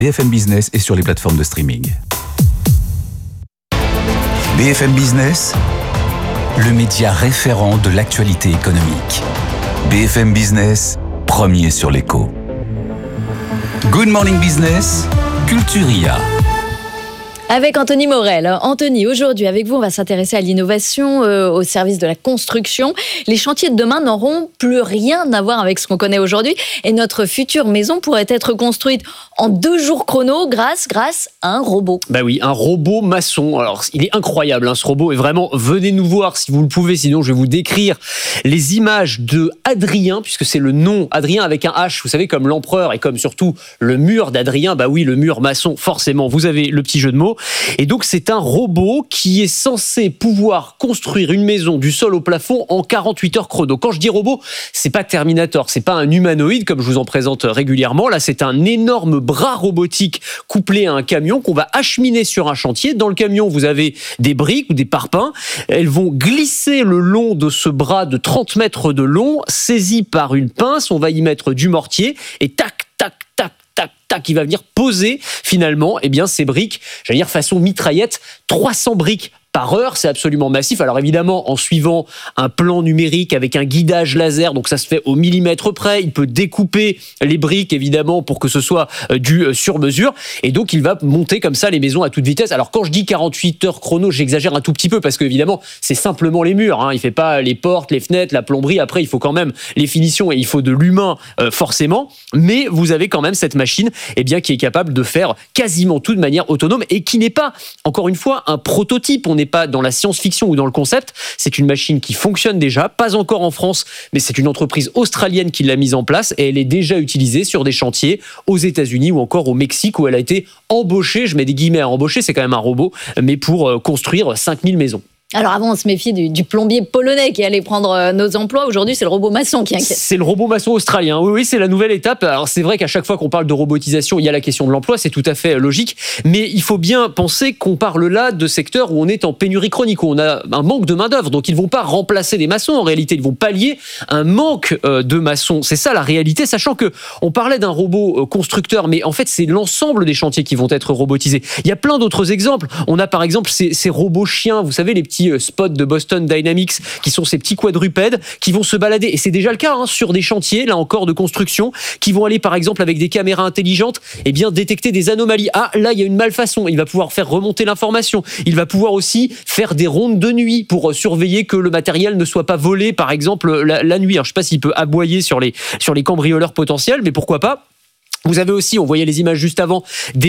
BFM Business est sur les plateformes de streaming. BFM Business, le média référent de l'actualité économique. BFM Business, premier sur l'écho. Good Morning Business, Culturia. Avec Anthony Morel. Anthony, aujourd'hui, avec vous, on va s'intéresser à l'innovation au service de la construction. Les chantiers de demain n'auront plus rien à voir avec ce qu'on connaît aujourd'hui et notre future maison pourrait être construite en 2 jours chrono grâce à un robot. Bah oui, un robot maçon. Alors, il est incroyable, ce robot. Et vraiment, venez nous voir si vous le pouvez. Sinon, je vais vous décrire les images de Adrien, puisque c'est le nom Adrien avec un H. Vous savez, comme l'empereur et comme surtout le mur d'Adrien. Bah oui, le mur maçon, forcément. Vous avez le petit jeu de mots. Et donc, c'est un robot qui est censé pouvoir construire une maison du sol au plafond en 48 heures chrono. Quand je dis robot, c'est pas Terminator, c'est pas un humanoïde comme je vous en présente régulièrement. Là, c'est un énorme bras robotique couplé à un camion qu'on va acheminer sur un chantier. Dans le camion, vous avez des briques ou des parpaings. Elles vont glisser le long de ce bras de 30 mètres de long, saisi par une pince. On va y mettre du mortier et tac, tac, tac, tac, tac, il va venir poser finalement ces briques, j'allais dire façon mitraillette, 300 briques par heure, c'est absolument massif. Alors évidemment, en suivant un plan numérique avec un guidage laser, donc ça se fait au millimètre près, il peut découper les briques évidemment pour que ce soit du sur-mesure, et donc il va monter comme ça les maisons à toute vitesse. Alors quand je dis 48 heures chrono, j'exagère un tout petit peu parce que évidemment c'est simplement les murs, il fait pas les portes, les fenêtres, la plomberie, après il faut quand même les finitions et il faut de l'humain forcément, mais vous avez quand même cette machine qui est capable de faire quasiment tout de manière autonome et qui n'est pas, encore une fois, un prototype. On n'est pas dans la science-fiction ou dans le concept, c'est une machine qui fonctionne déjà, pas encore en France, mais c'est une entreprise australienne qui l'a mise en place et elle est déjà utilisée sur des chantiers aux États-Unis ou encore au Mexique où elle a été embauchée, je mets des guillemets à embaucher, c'est quand même un robot, mais pour construire 5000 maisons. Alors avant, on se méfiait du plombier polonais qui allait prendre nos emplois. Aujourd'hui, c'est le robot maçon qui inquiète. C'est le robot maçon australien. Oui, c'est la nouvelle étape. Alors c'est vrai qu'à chaque fois qu'on parle de robotisation, il y a la question de l'emploi, c'est tout à fait logique. Mais il faut bien penser qu'on parle là de secteurs où on est en pénurie chronique, où on a un manque de main-d'œuvre. Donc ils ne vont pas remplacer les maçons. En réalité, ils vont pallier un manque de maçons. C'est ça la réalité, sachant que on parlait d'un robot constructeur, mais en fait, c'est l'ensemble des chantiers qui vont être robotisés. Il y a plein d'autres exemples. On a par exemple ces robots chiens, vous savez, les petits spots de Boston Dynamics, qui sont ces petits quadrupèdes qui vont se balader, et c'est déjà le cas sur des chantiers, là encore, de construction, qui vont aller par exemple avec des caméras intelligentes, détecter des anomalies. Ah, là, il y a une malfaçon. Il va pouvoir faire remonter l'information. Il va pouvoir aussi faire des rondes de nuit pour surveiller que le matériel ne soit pas volé, par exemple, la nuit. Alors, je ne sais pas s'il peut aboyer sur les cambrioleurs potentiels, mais pourquoi pas. Vous avez aussi, on voyait les images juste avant,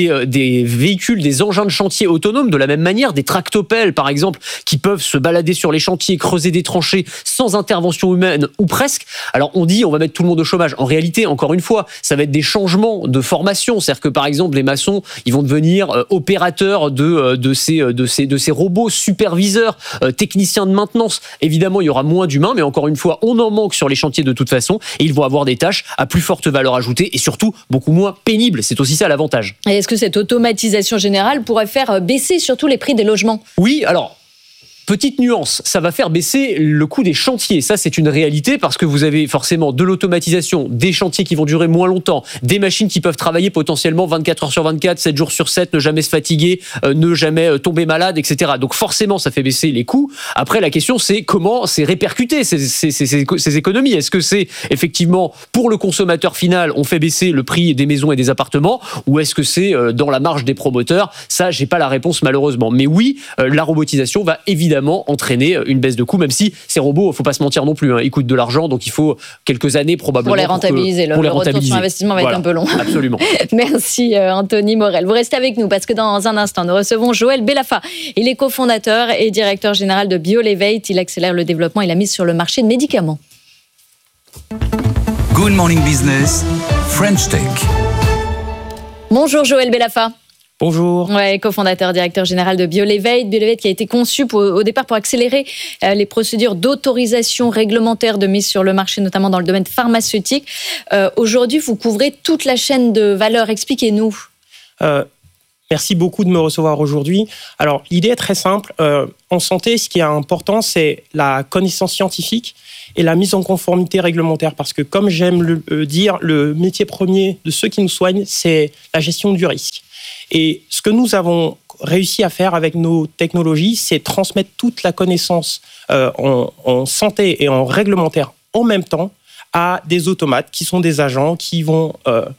des véhicules, des engins de chantier autonomes, de la même manière, des tractopelles par exemple, qui peuvent se balader sur les chantiers, creuser des tranchées sans intervention humaine ou presque. Alors on dit on va mettre tout le monde au chômage. En réalité, encore une fois, ça va être des changements de formation. C'est-à-dire que par exemple les maçons, ils vont devenir opérateurs de ces robots, superviseurs, techniciens de maintenance. Évidemment, il y aura moins d'humains, mais encore une fois, on en manque sur les chantiers de toute façon, et ils vont avoir des tâches à plus forte valeur ajoutée et surtout beaucoup moins pénible. C'est aussi ça l'avantage. Et est-ce que cette automatisation générale pourrait faire baisser surtout les prix des logements ? Oui, alors... Petite nuance, ça va faire baisser le coût des chantiers. Ça, c'est une réalité parce que vous avez forcément de l'automatisation, des chantiers qui vont durer moins longtemps, des machines qui peuvent travailler potentiellement 24 heures sur 24, 7 jours sur 7, ne jamais se fatiguer, ne jamais tomber malade, etc. Donc forcément, ça fait baisser les coûts. Après, la question, c'est comment c'est répercuté ces économies. Est-ce que c'est effectivement pour le consommateur final, on fait baisser le prix des maisons et des appartements, ou est-ce que c'est dans la marge des promoteurs ? Ça, j'ai pas la réponse malheureusement. Mais oui, la robotisation va évidemment entraîner une baisse de coûts, même si ces robots, faut pas se mentir non plus, ils coûtent de l'argent, donc il faut quelques années probablement pour les rentabiliser. Le retour sur investissement va être un peu long. Absolument. Merci Anthony Morel. Vous restez avec nous parce que dans un instant, nous recevons Joël Bellafa. Il est cofondateur et directeur général de BioLevate. Il accélère le développement et la mise sur le marché de médicaments. Good Morning Business, French Tech. Bonjour Joël Bellafa. Bonjour. Ouais, cofondateur, directeur général de BioLevate. BioLevate qui a été conçu au départ pour accélérer les procédures d'autorisation réglementaire de mise sur le marché, notamment dans le domaine pharmaceutique. Aujourd'hui, vous couvrez toute la chaîne de valeur. Expliquez-nous. Merci beaucoup de me recevoir aujourd'hui. Alors, l'idée est très simple. En santé, ce qui est important, c'est la connaissance scientifique et la mise en conformité réglementaire. Parce que, comme j'aime le dire, le métier premier de ceux qui nous soignent, c'est la gestion du risque. Et ce que nous avons réussi à faire avec nos technologies, c'est transmettre toute la connaissance en santé et en réglementaire en même temps à des automates qui sont des agents qui vont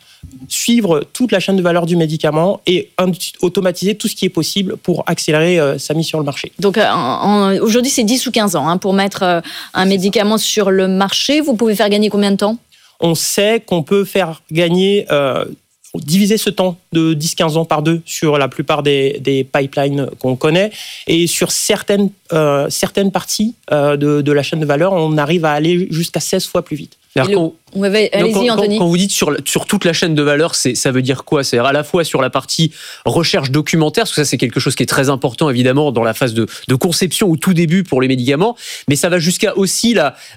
suivre toute la chaîne de valeur du médicament et automatiser tout ce qui est possible pour accélérer sa mise sur le marché. Donc aujourd'hui, c'est 10 ou 15 ans pour mettre un médicament sur le marché. Vous pouvez faire gagner combien de temps ? On sait qu'on peut faire gagner, diviser ce temps de 10-15 ans par 2 sur la plupart des pipelines qu'on connaît. Et sur certaines parties de la chaîne de valeur, on arrive à aller jusqu'à 16 fois plus vite. Allez-y, Anthony. Quand vous dites sur toute la chaîne de valeur, ça veut dire quoi ? C'est-à-dire à la fois sur la partie recherche documentaire, parce que ça c'est quelque chose qui est très important évidemment dans la phase de conception au tout début pour les médicaments, mais ça va jusqu'à aussi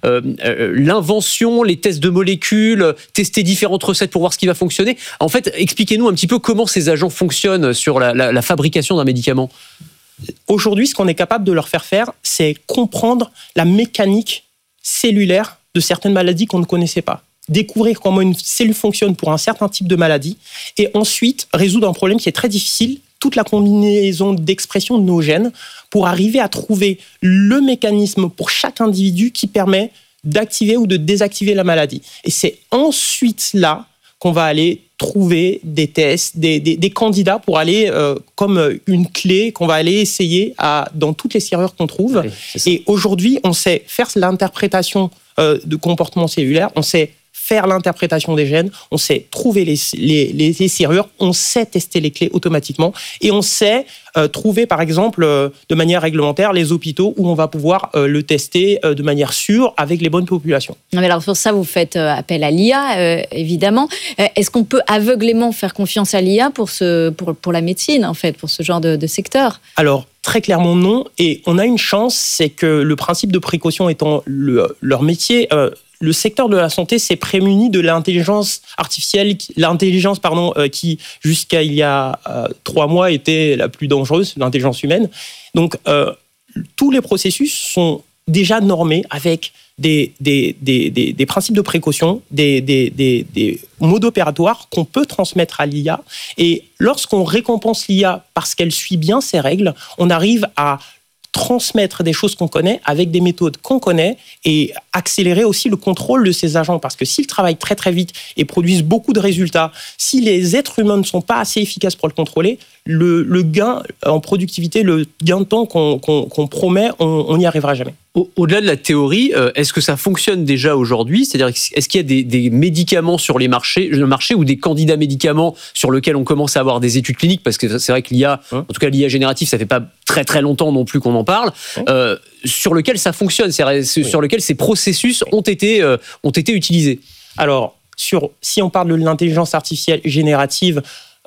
l'invention, les tests de molécules, tester différentes recettes pour voir ce qui va fonctionner. En fait, expliquez-nous un petit peu comment ces agents fonctionnent sur la fabrication d'un médicament. Aujourd'hui, ce qu'on est capable de leur faire, c'est comprendre la mécanique cellulaire de certaines maladies qu'on ne connaissait pas. Découvrir comment une cellule fonctionne pour un certain type de maladie et ensuite résoudre un problème qui est très difficile, toute la combinaison d'expression de nos gènes pour arriver à trouver le mécanisme pour chaque individu qui permet d'activer ou de désactiver la maladie. Et c'est ensuite là qu'on va aller trouver des tests, des candidats pour aller comme une clé qu'on va aller essayer dans toutes les serrures qu'on trouve. Oui, et aujourd'hui, on sait faire l'interprétation de comportement cellulaire, on sait faire l'interprétation des gènes, on sait trouver les serrures, on sait tester les clés automatiquement et on sait trouver, par exemple, de manière réglementaire, les hôpitaux où on va pouvoir le tester de manière sûre avec les bonnes populations. Mais alors pour ça, vous faites appel à l'IA, évidemment. Est-ce qu'on peut aveuglément faire confiance à l'IA pour la médecine, en fait, pour ce genre de secteur ? Alors, très clairement non. Et on a une chance, c'est que le principe de précaution étant leur métier, le secteur de la santé s'est prémuni de l'intelligence artificielle, qui jusqu'à il y a 3 mois était la plus dangereuse, l'intelligence humaine. Donc, tous les processus sont déjà normés avec des principes de précaution, des modes opératoires qu'on peut transmettre à l'IA. Et lorsqu'on récompense l'IA parce qu'elle suit bien ses règles, on arrive à transmettre des choses qu'on connaît avec des méthodes qu'on connaît et accélérer aussi le contrôle de ces agents. Parce que s'ils travaillent très très vite et produisent beaucoup de résultats, si les êtres humains ne sont pas assez efficaces pour le contrôler, le gain en productivité, le gain de temps qu'on promet, on n'y arrivera jamais. Au-delà de la théorie, est-ce que ça fonctionne déjà aujourd'hui ? C'est-à-dire, est-ce qu'il y a des médicaments sur le marché ou des candidats médicaments sur lesquels on commence à avoir des études cliniques ? Parce que c'est vrai que l'IA, en tout cas l'IA générative, ça fait pas très très longtemps non plus qu'on en parle, sur lequel ça fonctionne, sur lequel ces processus ont été utilisés. Alors, si on parle de l'intelligence artificielle générative,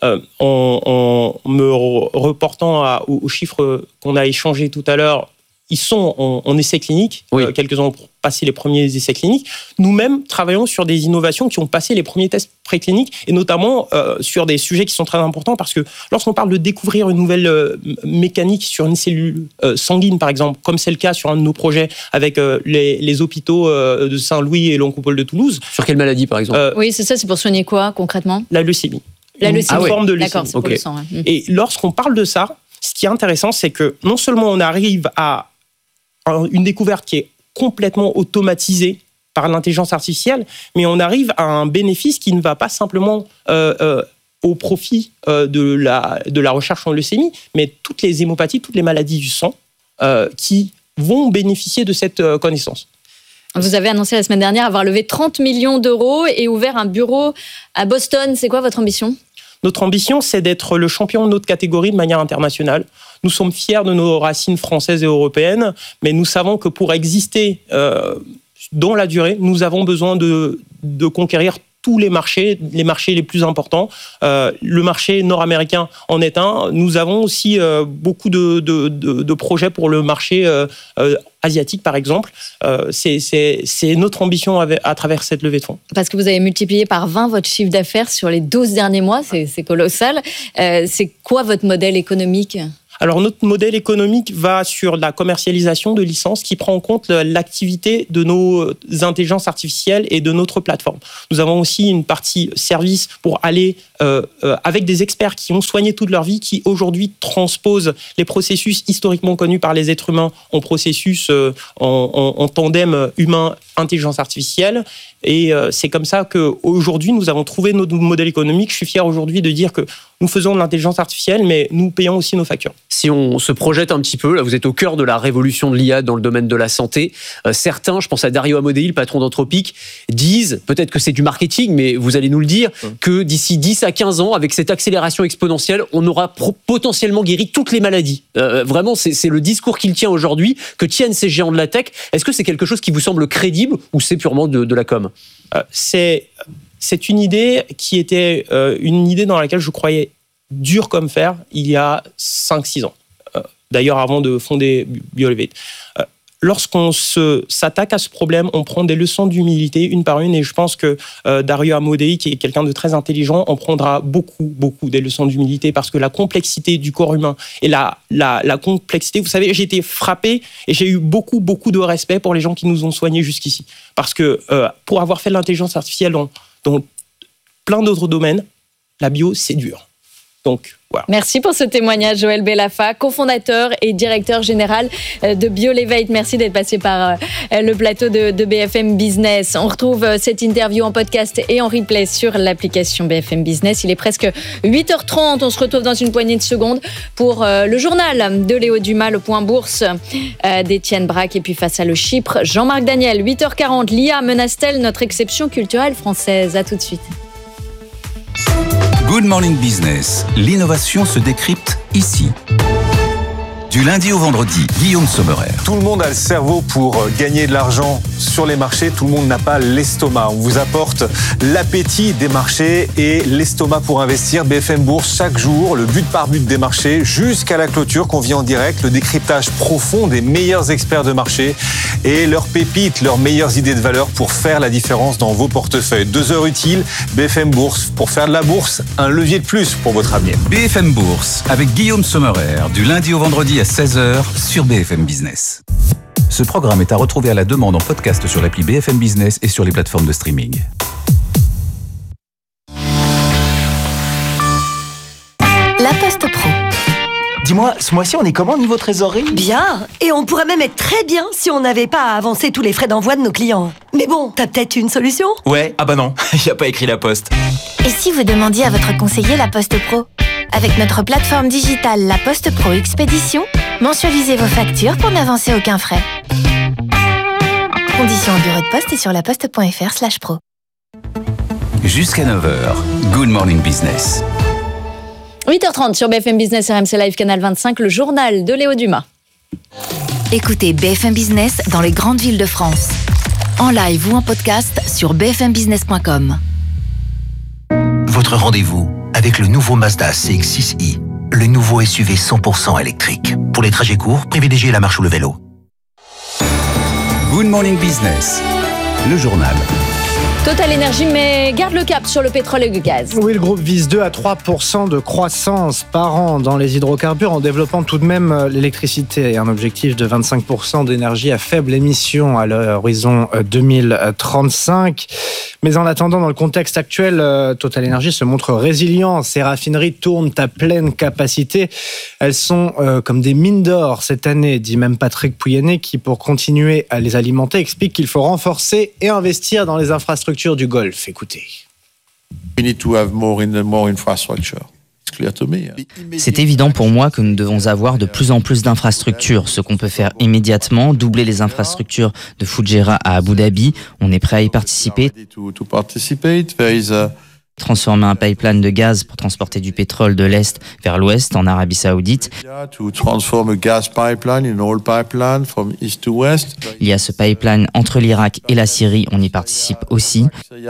en me reportant aux chiffres qu'on a échangés tout à l'heure, ils sont en essais cliniques. Oui. Quelques-uns ont passé les premiers essais cliniques. Nous-mêmes travaillons sur des innovations qui ont passé les premiers tests précliniques et notamment sur des sujets qui sont très importants parce que lorsqu'on parle de découvrir une nouvelle mécanique sur une cellule sanguine, par exemple, comme c'est le cas sur un de nos projets avec les hôpitaux de Saint-Louis et l'Oncompole de Toulouse. Sur quelle maladie, par exemple ? Oui, c'est ça, c'est pour soigner quoi, concrètement ? La leucémie. La leucémie. Une forme de leucémie. D'accord, c'est pour le sang. Ouais. Et lorsqu'on parle de ça, ce qui est intéressant, c'est que non seulement on arrive à une découverte qui est complètement automatisée par l'intelligence artificielle, mais on arrive à un bénéfice qui ne va pas simplement au profit de la recherche en leucémie, mais toutes les hémopathies, toutes les maladies du sang qui vont bénéficier de cette connaissance. Vous avez annoncé la semaine dernière avoir levé 30 millions d'euros et ouvert un bureau à Boston. C'est quoi votre ambition ? Notre ambition, c'est d'être le champion de notre catégorie de manière internationale. Nous sommes fiers de nos racines françaises et européennes, mais nous savons que pour exister dans la durée, nous avons besoin de conquérir tous les marchés les plus importants. Le marché nord-américain en est un. Nous avons aussi beaucoup de projets pour le marché asiatique, par exemple. C'est notre ambition à travers cette levée de fonds. Parce que vous avez multiplié par 20 votre chiffre d'affaires sur les 12 derniers mois, c'est colossal. C'est quoi votre modèle économique ? Alors, notre modèle économique va sur la commercialisation de licences qui prend en compte l'activité de nos intelligences artificielles et de notre plateforme. Nous avons aussi une partie service pour aller avec des experts qui ont soigné toute leur vie, qui aujourd'hui transposent les processus historiquement connus par les êtres humains en processus en tandem humain-intelligence artificielle. Et c'est comme ça qu'aujourd'hui, nous avons trouvé notre modèle économique. Je suis fier aujourd'hui de dire que nous faisons de l'intelligence artificielle, mais nous payons aussi nos factures. Si on se projette un petit peu, là vous êtes au cœur de la révolution de l'IA dans le domaine de la santé. Certains, je pense à Dario Amodei, le patron d'Anthropic, disent, peut-être que c'est du marketing, mais vous allez nous le dire, que d'ici 10 à 15 ans, avec cette accélération exponentielle, on aura potentiellement guéri toutes les maladies. Vraiment, c'est le discours qu'il tient aujourd'hui, que tiennent ces géants de la tech. Est-ce que c'est quelque chose qui vous semble crédible ou c'est purement de la com ? C'est une idée qui était une idée dans laquelle je croyais dur comme fer il y a 5-6 ans. D'ailleurs, avant de fonder BioElevate. Lorsqu'on s'attaque à ce problème, on prend des leçons d'humilité une par une, et je pense que Dario Amodei, qui est quelqu'un de très intelligent, en prendra beaucoup des leçons d'humilité, parce que la complexité du corps humain et la complexité, vous savez, j'ai été frappé et j'ai eu beaucoup de respect pour les gens qui nous ont soignés jusqu'ici, parce que pour avoir fait de l'intelligence artificielle dans plein d'autres domaines, la bio, c'est dur. Donc, voilà. Merci pour ce témoignage, Joël Bellafa, cofondateur et directeur général de BioElevate. Merci d'être passé par le plateau de BFM Business. On retrouve cette interview en podcast et en replay sur l'application BFM Business. Il est presque 8h30. On se retrouve dans une poignée de secondes pour le journal de Léo Dumas, le point bourse d'Étienne Braque. Et puis face à le Chypre, Jean-Marc Daniel. 8h40, l'IA menace-t-elle notre exception culturelle française ? À tout de suite. Good Morning Business, l'innovation se décrypte ici. Du lundi au vendredi, Guillaume Sommerer. Tout le monde a le cerveau pour gagner de l'argent sur les marchés, tout le monde n'a pas l'estomac. On vous apporte l'appétit des marchés et l'estomac pour investir. BFM Bourse, chaque jour, le but par but des marchés jusqu'à la clôture qu'on vit en direct, le décryptage profond des meilleurs experts de marché et leurs pépites, leurs meilleures idées de valeur pour faire la différence dans vos portefeuilles. 2 heures utiles, BFM Bourse, pour faire de la bourse, un levier de plus pour votre avenir. BFM Bourse, avec Guillaume Sommerer, du lundi au vendredi à 16h sur BFM Business. Ce programme est à retrouver à la demande en podcast sur l'appli BFM Business et sur les plateformes de streaming. La Poste Pro. Dis-moi, ce mois-ci, on est comment niveau trésorerie ? Bien. Et on pourrait même être très bien si on n'avait pas à avancer tous les frais d'envoi de nos clients. Mais bon, t'as peut-être une solution ? Ouais, ah bah non, y a pas écrit La Poste. Et si vous demandiez à votre conseiller La Poste Pro ? Avec notre plateforme digitale La Poste Pro Expédition, mensualisez vos factures pour n'avancer aucun frais. Conditions au bureau de poste et sur laposte.fr/pro. Jusqu'à 9h, Good Morning Business. 8h30 sur BFM Business RMC Live, canal 25, le journal de Léo Dumas. Écoutez BFM Business dans les grandes villes de France. En live ou en podcast sur bfmbusiness.com. Votre rendez-vous avec le nouveau Mazda CX-6i, le nouveau SUV 100% électrique. Pour les trajets courts, privilégiez la marche ou le vélo. Good Morning Business, le journal. Total Energy, mais garde le cap sur le pétrole et le gaz. Oui, le groupe vise 2 à 3% de croissance par an dans les hydrocarbures en développant tout de même l'électricité et un objectif de 25% d'énergie à faible émission à l'horizon 2035. Mais en attendant, dans le contexte actuel, Total Energy se montre résilient. Ses raffineries tournent à pleine capacité. Elles sont comme des mines d'or cette année, dit même Patrick Pouyanné, qui, pour continuer à les alimenter, explique qu'il faut renforcer et investir dans les infrastructures du Golfe. Écoutez. C'est évident pour moi que nous devons avoir de plus en plus d'infrastructures. Ce qu'on peut faire immédiatement, doubler les infrastructures de Fujairah à Abu Dhabi. On est prêt à y participer. transformer un pipeline de gaz pour transporter du pétrole de l'Est vers l'Ouest en Arabie Saoudite. To transform a gas pipeline in oil pipeline from east to west. Il y a ce pipeline entre l'Irak et la Syrie, on y participe aussi.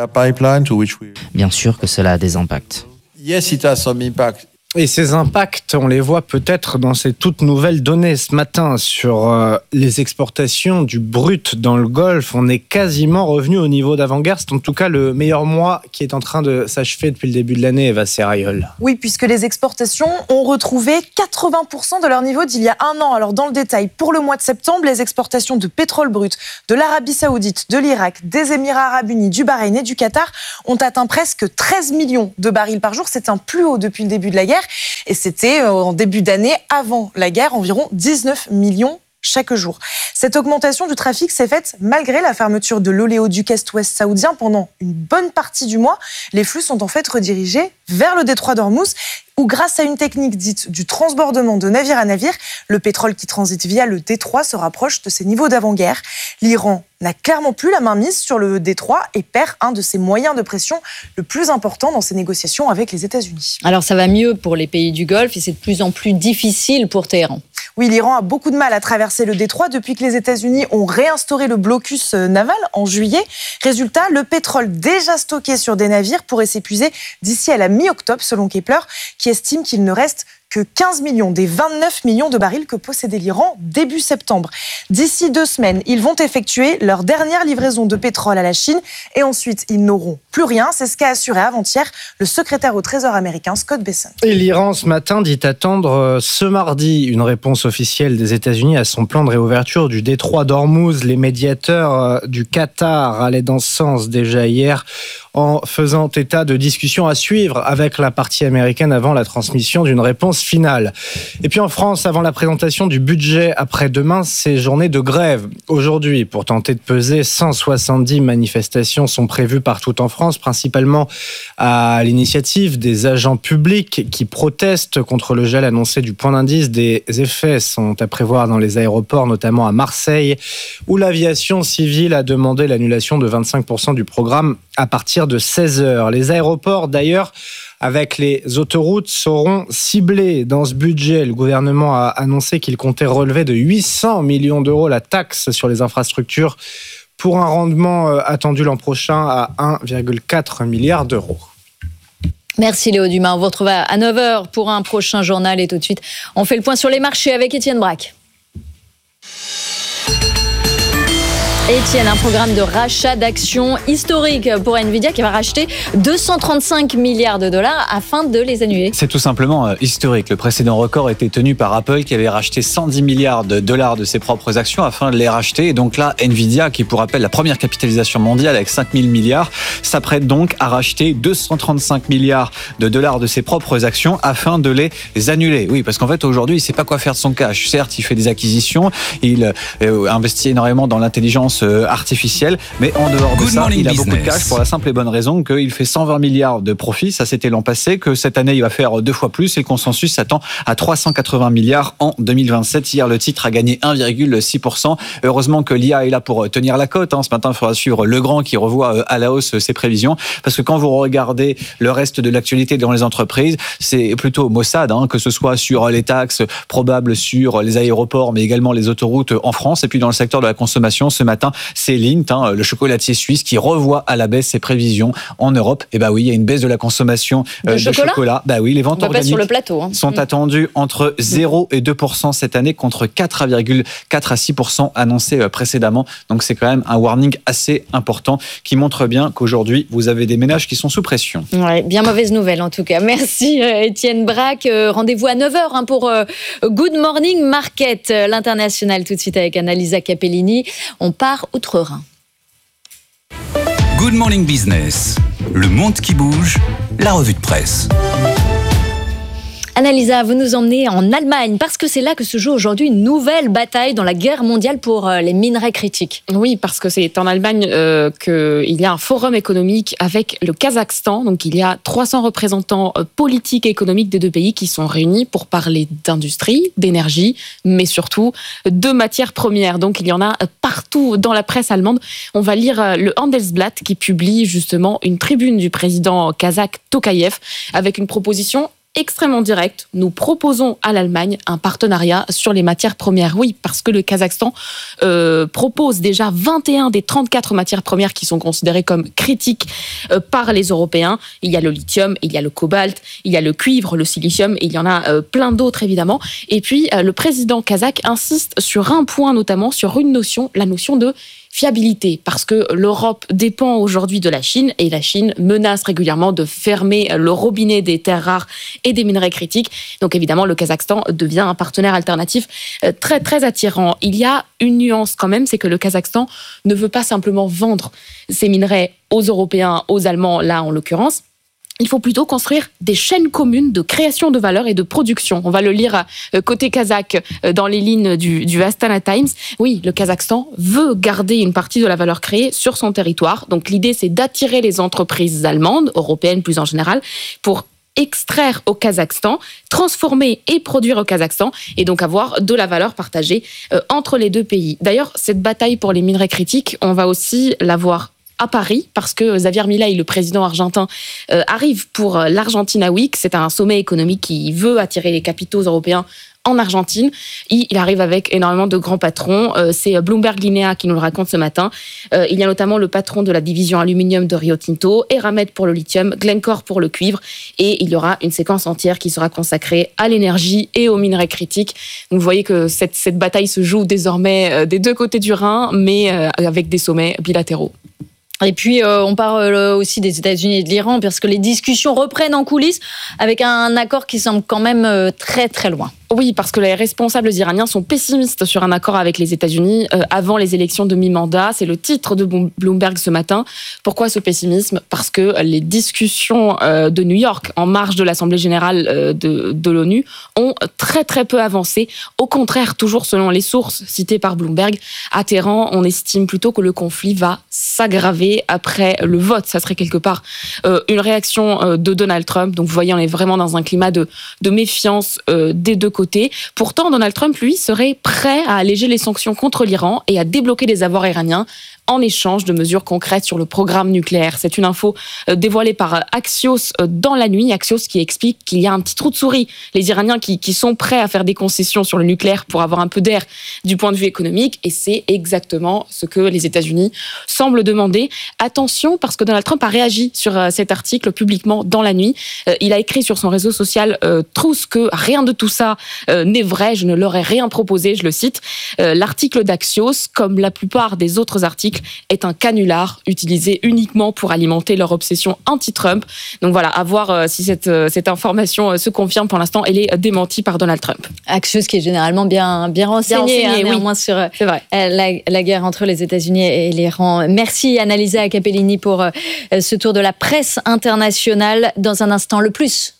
Bien sûr que cela a des impacts. Yes, it has some impact. Et ces impacts, on les voit peut-être dans ces toutes nouvelles données ce matin sur les exportations du brut dans le Golfe. On est quasiment revenu au niveau d'avant-guerre. C'est en tout cas le meilleur mois qui est en train de s'achever depuis le début de l'année, Eva Serrayol. Oui, puisque les exportations ont retrouvé 80% de leur niveau d'il y a un an. Alors dans le détail, pour le mois de septembre, les exportations de pétrole brut de l'Arabie Saoudite, de l'Irak, des Émirats Arabes Unis, du Bahreïn et du Qatar ont atteint presque 13 millions de barils par jour. C'est un plus haut depuis le début de la guerre. Et c'était en début d'année, avant la guerre, environ 19 millions chaque jour. Cette augmentation du trafic s'est faite malgré la fermeture de l'oléoduc Est-Ouest saoudien pendant une bonne partie du mois. Les flux sont en fait redirigés vers le détroit d'Ormuz, où grâce à une technique dite du transbordement de navire à navire, le pétrole qui transite via le détroit se rapproche de ses niveaux d'avant-guerre. L'Iran n'a clairement plus la main mise sur le détroit et perd un de ses moyens de pression le plus important dans ses négociations avec les États-Unis. Alors ça va mieux pour les pays du Golfe et c'est de plus en plus difficile pour Téhéran. Oui, l'Iran a beaucoup de mal à traverser le détroit depuis que les États-Unis ont réinstauré le blocus naval en juillet. Résultat, le pétrole déjà stocké sur des navires pourrait s'épuiser d'ici à la mi-octobre, selon Kepler, qui estime qu'il ne reste que 15 millions des 29 millions de barils que possédait l'Iran début septembre. D'ici 2 semaines, ils vont effectuer leur dernière livraison de pétrole à la Chine et ensuite, ils n'auront plus rien. C'est ce qu'a assuré avant-hier le secrétaire au Trésor américain Scott Bessent. Et l'Iran, ce matin, dit attendre ce mardi une réponse officielle des États-Unis à son plan de réouverture du détroit d'Ormuz. Les médiateurs du Qatar allaient dans ce sens déjà hier, en faisant état de discussions à suivre avec la partie américaine avant la transmission d'une réponse finale. Et puis en France, avant la présentation du budget après-demain, c'est journée de grève. Aujourd'hui, pour tenter de peser, 170 manifestations sont prévues partout en France, principalement à l'initiative des agents publics qui protestent contre le gel annoncé du point d'indice. Des effets sont à prévoir dans les aéroports, notamment à Marseille, où l'aviation civile a demandé l'annulation de 25% du programme à partir de 16h. Les aéroports, d'ailleurs, avec les autoroutes, seront ciblés dans ce budget. Le gouvernement a annoncé qu'il comptait relever de 800 millions d'euros la taxe sur les infrastructures pour un rendement attendu l'an prochain à 1,4 milliard d'euros. Merci Léo Dumas. On vous retrouve à 9h pour un prochain journal. Et tout de suite, on fait le point sur les marchés avec Étienne Braque. Étienne, un programme de rachat d'actions historique pour Nvidia qui va racheter 235 milliards de dollars afin de les annuler. C'est tout simplement historique. Le précédent record était tenu par Apple qui avait racheté 110 milliards de dollars de ses propres actions afin de les racheter. Et donc là, Nvidia, qui pour rappel la première capitalisation mondiale avec 5 000 milliards, s'apprête donc à racheter 235 milliards de dollars de ses propres actions afin de les annuler. Oui, parce qu'en fait aujourd'hui, il ne sait pas quoi faire de son cash. Certes, il fait des acquisitions, il investit énormément dans l'intelligence artificielle, mais en dehors de ça, il a beaucoup de cash pour la simple et bonne raison qu'il fait 120 milliards de profits, ça c'était l'an passé, que cette année il va faire 2 fois plus et le consensus s'attend à 380 milliards en 2027. Hier, le titre a gagné 1,6%. Heureusement que l'IA est là pour tenir la cote. Ce matin, il faudra suivre Legrand qui revoit à la hausse ses prévisions, parce que quand vous regardez le reste de l'actualité dans les entreprises, c'est plutôt maussade, que ce soit sur les taxes probables sur les aéroports, mais également les autoroutes en France. Et puis dans le secteur de la consommation, ce matin, c'est Lindt, le chocolatier suisse, qui revoit à la baisse ses prévisions en Europe. Et bah oui, il y a une baisse de la consommation de chocolat. Bah oui, les ventes organiques sur le plateau, sont attendues entre 0 et 2% cette année, contre 4,4 à 6% annoncés précédemment. Donc c'est quand même un warning assez important qui montre bien qu'aujourd'hui, vous avez des ménages qui sont sous pression. Ouais, bien mauvaise nouvelle en tout cas. Merci Étienne Braque. Rendez-vous à 9h pour Good Morning Market, l'international, tout de suite avec Annalisa Capellini. On part outre-Rhin. Good Morning Business, le monde qui bouge, la revue de presse. Annalisa, vous nous emmenez en Allemagne parce que c'est là que se joue aujourd'hui une nouvelle bataille dans la guerre mondiale pour les minerais critiques. Oui, parce que c'est en Allemagne qu'il y a un forum économique avec le Kazakhstan. Donc il y a 300 représentants politiques et économiques des deux pays qui sont réunis pour parler d'industrie, d'énergie, mais surtout de matières premières. Donc il y en a partout dans la presse allemande. On va lire le Handelsblatt qui publie justement une tribune du président kazakh Tokayev avec une proposition extrêmement direct. Nous proposons à l'Allemagne un partenariat sur les matières premières. Oui, parce que le Kazakhstan propose déjà 21 des 34 matières premières qui sont considérées comme critiques par les Européens. Il y a le lithium, il y a le cobalt, il y a le cuivre, le silicium, et il y en a plein d'autres évidemment. Et puis, le président kazakh insiste sur un point notamment, sur une notion, la notion de fiabilité, parce que l'Europe dépend aujourd'hui de la Chine et la Chine menace régulièrement de fermer le robinet des terres rares et des minerais critiques. Donc évidemment, le Kazakhstan devient un partenaire alternatif très très attirant. Il y a une nuance quand même, c'est que le Kazakhstan ne veut pas simplement vendre ses minerais aux Européens, aux Allemands, là en l'occurrence. Il faut plutôt construire des chaînes communes de création de valeur et de production. On va le lire côté kazakh dans les lignes du Astana Times. Oui, le Kazakhstan veut garder une partie de la valeur créée sur son territoire. Donc l'idée, c'est d'attirer les entreprises allemandes, européennes plus en général, pour extraire au Kazakhstan, transformer et produire au Kazakhstan, et donc avoir de la valeur partagée entre les deux pays. D'ailleurs, cette bataille pour les minerais critiques, on va aussi la voir à Paris, parce que Javier Milei, le président argentin, arrive pour l'Argentina Week. C'est un sommet économique qui veut attirer les capitaux européens en Argentine. Il arrive avec énormément de grands patrons. C'est Bloomberg Linea qui nous le raconte ce matin. Il y a notamment le patron de la division aluminium de Rio Tinto, Eramet pour le lithium, Glencore pour le cuivre. Et il y aura une séquence entière qui sera consacrée à l'énergie et aux minerais critiques. Donc vous voyez que cette bataille se joue désormais des deux côtés du Rhin, mais avec des sommets bilatéraux. Et puis, on parle aussi des États-Unis et de l'Iran, parce que les discussions reprennent en coulisses avec un accord qui semble quand même très, très loin. Oui, parce que les responsables iraniens sont pessimistes sur un accord avec les États-Unis avant les élections de mi-mandat. C'est le titre de Bloomberg ce matin. Pourquoi ce pessimisme ? Parce que les discussions de New York, en marge de l'Assemblée générale de l'ONU, ont très très peu avancé. Au contraire, toujours selon les sources citées par Bloomberg, à Téhéran, on estime plutôt que le conflit va s'aggraver après le vote. Ça serait quelque part une réaction de Donald Trump. Donc vous voyez, on est vraiment dans un climat de méfiance des deux côté. Pourtant, Donald Trump, lui, serait prêt à alléger les sanctions contre l'Iran et à débloquer les avoirs iraniens en échange de mesures concrètes sur le programme nucléaire. C'est une info dévoilée par Axios dans la nuit. Axios qui explique qu'il y a un petit trou de souris. Les Iraniens qui sont prêts à faire des concessions sur le nucléaire pour avoir un peu d'air du point de vue économique. Et c'est exactement ce que les États-Unis semblent demander. Attention, parce que Donald Trump a réagi sur cet article publiquement dans la nuit. Il a écrit sur son réseau social Truth que rien de tout ça n'est vrai. Je ne leur ai rien proposé, je le cite. L'article d'Axios, comme la plupart des autres articles, est un canular utilisé uniquement pour alimenter leur obsession anti-Trump. Donc voilà, à voir si cette information se confirme. Pour l'instant, elle est démentie par Donald Trump. Axios qui est généralement bien renseigné, néanmoins sur la guerre entre les États-Unis et l'Iran. Merci Annalisa Capellini pour ce tour de la presse internationale. Dans un instant, le plus.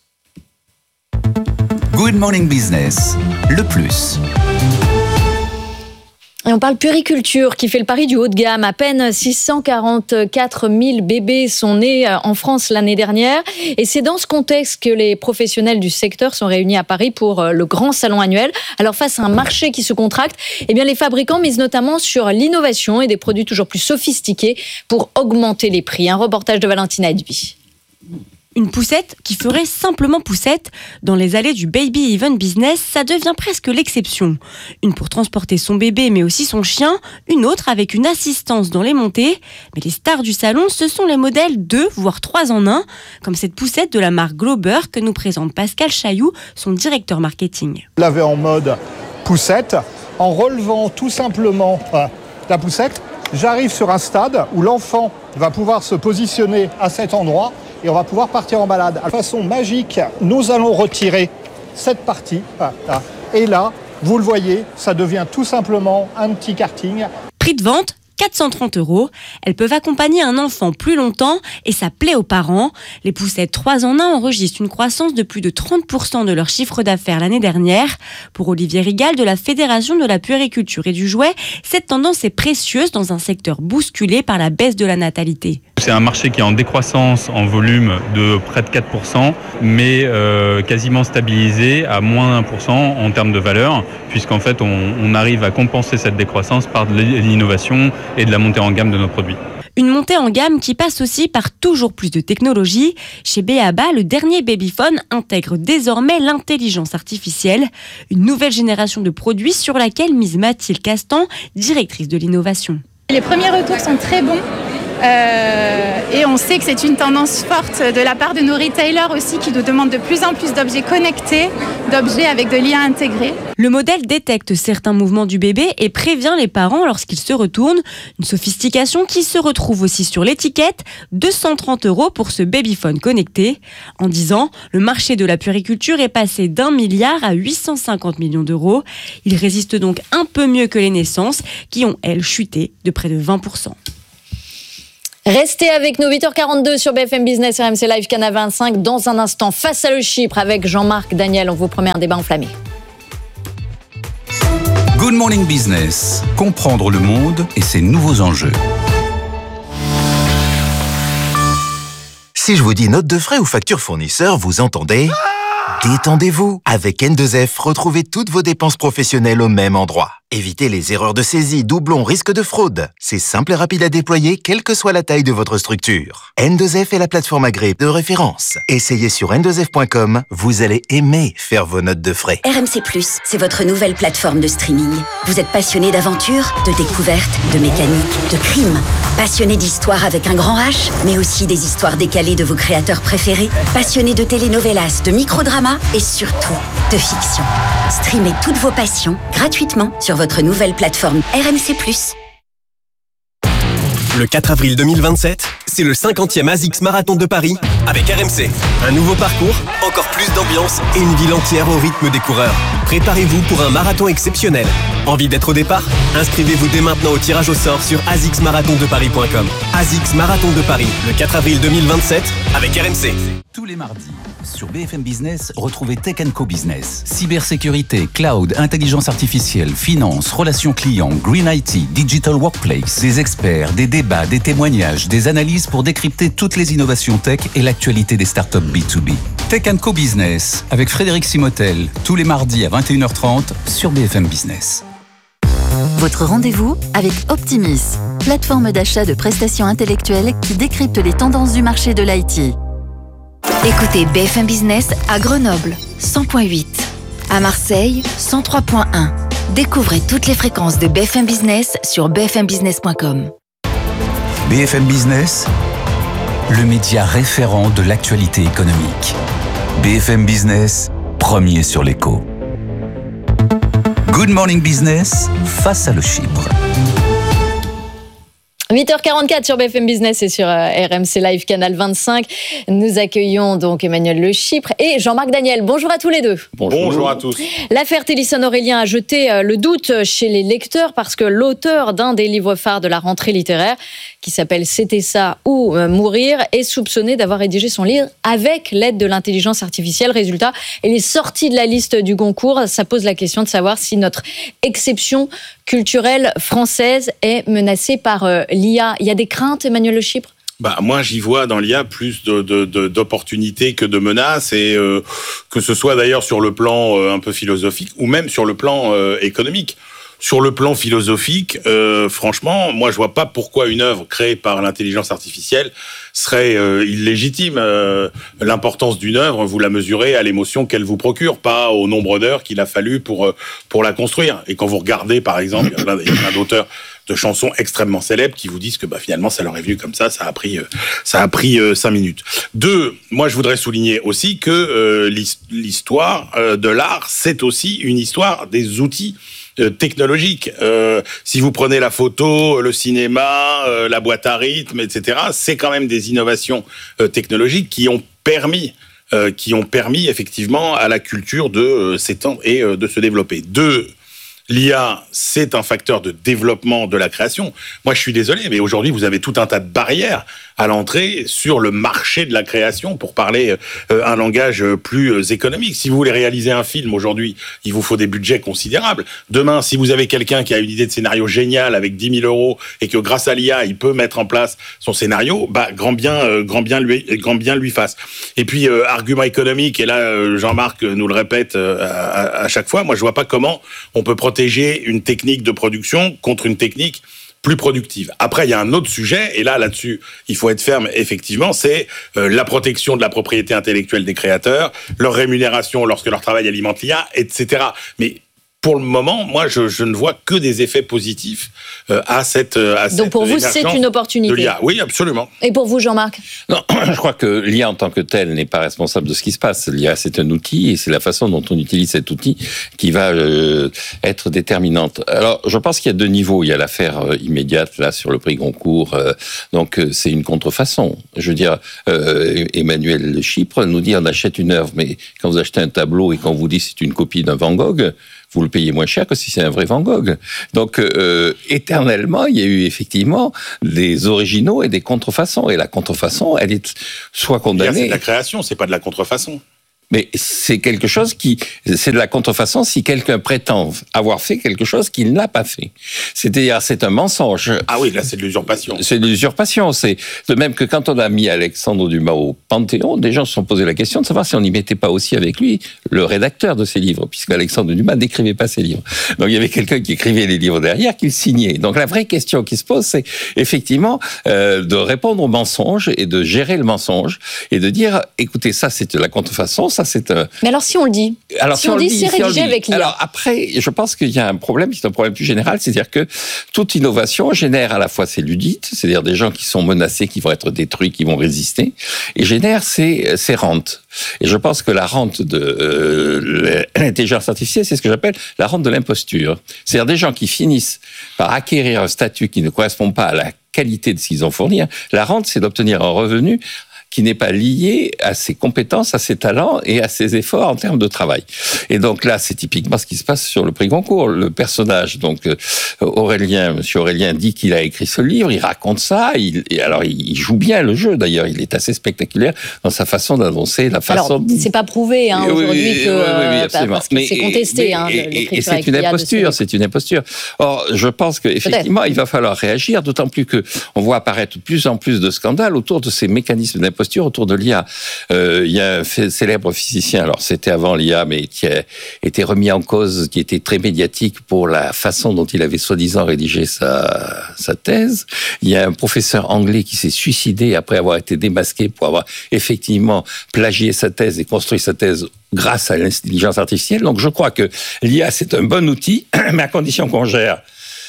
Good Morning Business, le plus. Et on parle puriculture qui fait le pari du haut de gamme. À peine 644 000 bébés sont nés en France l'année dernière. Et c'est dans ce contexte que les professionnels du secteur sont réunis à Paris pour le grand salon annuel. Alors face à un marché qui se contracte, eh bien les fabricants misent notamment sur l'innovation et des produits toujours plus sophistiqués pour augmenter les prix. Un reportage de Valentina Edby. Une poussette qui ferait simplement poussette. Dans les allées du baby even business, ça devient presque l'exception. Une pour transporter son bébé mais aussi son chien, une autre avec une assistance dans les montées. Mais les stars du salon, ce sont les modèles 2 voire 3 en 1, comme cette poussette de la marque Glober que nous présente Pascal Chailloux, son directeur marketing. Je l'avais en mode poussette, en relevant tout simplement la poussette. J'arrive sur un stade où l'enfant va pouvoir se positionner à cet endroit et on va pouvoir partir en balade. De façon magique, nous allons retirer cette partie. Et là, vous le voyez, ça devient tout simplement un petit karting. Prix de vente 430 €. Elles peuvent accompagner un enfant plus longtemps et ça plaît aux parents. Les poussettes 3 en 1 enregistrent une croissance de plus de 30% de leur chiffre d'affaires l'année dernière. Pour Olivier Rigal de la Fédération de la puériculture et du jouet, cette tendance est précieuse dans un secteur bousculé par la baisse de la natalité. C'est un marché qui est en décroissance en volume de près de 4%, mais quasiment stabilisé à moins d'1% en termes de valeur, puisqu'en fait on arrive à compenser cette décroissance par de l'innovation et de la montée en gamme de nos produits. Une montée en gamme qui passe aussi par toujours plus de technologie. Chez B.A.B.A., le dernier babyphone intègre désormais l'intelligence artificielle, une nouvelle génération de produits sur laquelle mise Mathilde Castan, directrice de l'innovation. Les premiers retours sont très bons. Et on sait que c'est une tendance forte de la part de nos retailers aussi qui nous demandent de plus en plus d'objets connectés, d'objets avec de l'IA intégrée. Le modèle détecte certains mouvements du bébé et prévient les parents lorsqu'ils se retournent. Une sophistication qui se retrouve aussi sur l'étiquette, 230 € pour ce babyphone connecté. En 10 ans, le marché de la puériculture est passé d'1 milliard à 850 millions d'euros. Il résiste donc un peu mieux que les naissances qui ont, elles, chuté de près de 20%. Restez avec nous, 8h42 sur BFM Business, RMC Live, Canal 25. Dans un instant, face à le Chypre avec Jean-Marc Daniel. On vous promet un débat enflammé. Good Morning Business. Comprendre le monde et ses nouveaux enjeux. Si je vous dis note de frais ou facture fournisseur, vous entendez ? Détendez-vous. Avec N2F, retrouvez toutes vos dépenses professionnelles au même endroit. Évitez les erreurs de saisie, doublons, risques de fraude. C'est simple et rapide à déployer, quelle que soit la taille de votre structure. N2F est la plateforme agréée de référence. Essayez sur n2f.com, vous allez aimer faire vos notes de frais. RMC+, c'est votre nouvelle plateforme de streaming. Vous êtes passionné d'aventure, de découverte, de mécanique, de crime. Passionné d'histoire avec un grand H, mais aussi des histoires décalées de vos créateurs préférés. Passionné de telenovelas, de microdramas et surtout de fiction. Streamez toutes vos passions gratuitement sur votre nouvelle plateforme RMC+. Le 4 avril 2027, c'est le 50e ASICS Marathon de Paris avec RMC. Un nouveau parcours, encore plus d'ambiance et une ville entière au rythme des coureurs. Préparez-vous pour un marathon exceptionnel. Envie d'être au départ ? Inscrivez-vous dès maintenant au tirage au sort sur asicsmarathondeparis.com. ASICS Marathon de Paris, le 4 avril 2027 avec RMC. Tous les mardis, sur BFM Business, retrouvez Tech & Co Business. Cybersécurité, cloud, intelligence artificielle, finance, relations clients, green IT, digital workplace, des experts, des débats, des témoignages, des analyses pour décrypter toutes les innovations tech et l'actualité des startups B2B. Tech & Co Business, avec Frédéric Simotel, tous les mardis à 21h30 sur BFM Business. Votre rendez-vous avec Optimis, plateforme d'achat de prestations intellectuelles qui décrypte les tendances du marché de l'IT. Écoutez BFM Business à Grenoble, 100.8. À Marseille, 103.1. Découvrez toutes les fréquences de BFM Business sur bfmbusiness.com. BFM Business, le média référent de l'actualité économique. BFM Business, premier sur l'écho. Good Morning Business, face à le Chypre. 8h44 sur BFM Business et sur RMC Live Canal 25. Nous accueillons donc Emmanuel Le Chypre et Jean-Marc Daniel. Bonjour à tous les deux. Bonjour à tous. L'affaire Télisson-Aurélien a jeté le doute chez les lecteurs parce que l'auteur d'un des livres phares de la rentrée littéraire, qui s'appelle C'était ça ou mourir, est soupçonné d'avoir rédigé son livre avec l'aide de l'intelligence artificielle. Résultat, il est sorti de la liste du Goncourt. Ça pose la question de savoir si notre exception culturelle française est menacée par l'IA. Il y a des craintes, Emmanuel Le Chypre ? Moi, j'y vois dans l'IA plus d'opportunités que de menaces, et que ce soit d'ailleurs sur le plan un peu philosophique ou même sur le plan économique. Sur le plan philosophique, franchement, moi, je vois pas pourquoi une œuvre créée par l'intelligence artificielle serait illégitime. L'importance d'une œuvre, vous la mesurez à l'émotion qu'elle vous procure, pas au nombre d'heures qu'il a fallu pour la construire. Et quand vous regardez, par exemple, il y a plein d'auteurs de chansons extrêmement célèbres qui vous disent que finalement ça leur est venu comme ça a pris 5 minutes. 2, moi je voudrais souligner aussi que l'histoire de l'art, c'est aussi une histoire des outils technologiques. Si vous prenez la photo, le cinéma, la boîte à rythme, etc., c'est quand même des innovations technologiques qui ont permis effectivement à la culture de s'étendre et de se développer. 2, l'IA, c'est un facteur de développement de la création. Moi, je suis désolé, mais aujourd'hui, vous avez tout un tas de barrières à l'entrée sur le marché de la création, pour parler un langage plus économique. Si vous voulez réaliser un film aujourd'hui, il vous faut des budgets considérables. Demain, si vous avez quelqu'un qui a une idée de scénario géniale avec 10 000 euros et que grâce à l'IA, il peut mettre en place son scénario, grand bien lui fasse. Et puis, argument économique, et là, Jean-Marc nous le répète à chaque fois, moi, je vois pas comment on peut protéger une technique de production contre une technique plus productive. Après, il y a un autre sujet, et là-dessus, il faut être ferme, effectivement, c'est la protection de la propriété intellectuelle des créateurs, leur rémunération lorsque leur travail alimente l'IA, etc. Mais pour le moment, moi, je ne vois que des effets positifs à cette Donc pour vous, c'est une opportunité. De l'IA. Oui, absolument. Et pour vous, Jean-Marc ? Non, je crois que l'IA en tant que telle n'est pas responsable de ce qui se passe. L'IA, c'est un outil, et c'est la façon dont on utilise cet outil qui va être déterminante. Alors, je pense qu'il y a deux niveaux. Il y a l'affaire immédiate, là, sur le prix Goncourt. Donc, c'est une contrefaçon. Je veux dire, Emmanuel Chypre nous dit on achète une œuvre, mais quand vous achetez un tableau et qu'on vous dit c'est une copie d'un Van Gogh, vous le payez moins cher que si c'est un vrai Van Gogh. Donc, éternellement, il y a eu effectivement des originaux et des contrefaçons. Et la contrefaçon, elle est soit condamnée... C'est de la création, c'est pas de la contrefaçon. Mais c'est quelque chose c'est de la contrefaçon si quelqu'un prétend avoir fait quelque chose qu'il n'a pas fait. C'est-à-dire, c'est un mensonge. Ah oui, là, c'est de l'usurpation. C'est de l'usurpation. C'est de même que quand on a mis Alexandre Dumas au Panthéon, des gens se sont posé la question de savoir si on n'y mettait pas aussi avec lui le rédacteur de ses livres, puisque Alexandre Dumas n'écrivait pas ses livres. Donc, il y avait quelqu'un qui écrivait les livres derrière, qui le signait. Donc, la vraie question qui se pose, c'est effectivement de répondre au mensonge et de gérer le mensonge et de dire, écoutez, ça, c'est de la contrefaçon, ça, c'est un... Mais alors, si on le dit, si on dit, c'est rédigé avec l'IA. Alors après, je pense qu'il y a un problème, c'est un problème plus général, c'est-à-dire que toute innovation génère à la fois ses ludites, c'est-à-dire des gens qui sont menacés, qui vont être détruits, qui vont résister, et génère ses rentes. Et je pense que la rente de l'intelligence artificielle, c'est ce que j'appelle la rente de l'imposture. C'est-à-dire des gens qui finissent par acquérir un statut qui ne correspond pas à la qualité de ce qu'ils ont fourni. La rente, c'est d'obtenir un revenu qui n'est pas lié à ses compétences, à ses talents et à ses efforts en termes de travail. Et donc là, c'est typiquement ce qui se passe sur le prix Goncourt. Le personnage, donc Monsieur Aurélien dit qu'il a écrit ce livre, il raconte ça, il joue bien le jeu d'ailleurs, il est assez spectaculaire dans sa façon d'annoncer, la façon... Alors, c'est pas prouvé aujourd'hui parce que c'est contesté. Et c'est une imposture, c'est une imposture. Or, je pense qu'effectivement, il va falloir réagir, d'autant plus qu'on voit apparaître de plus en plus de scandales autour de ces mécanismes d'imposture autour de l'IA. Il y a un célèbre physicien, alors c'était avant l'IA, mais qui a été remis en cause, qui était très médiatique pour la façon dont il avait soi-disant rédigé sa thèse. Il y a un professeur anglais qui s'est suicidé après avoir été démasqué pour avoir effectivement plagié sa thèse et construit sa thèse grâce à l'intelligence artificielle. Donc je crois que l'IA, c'est un bon outil, mais à condition qu'on gère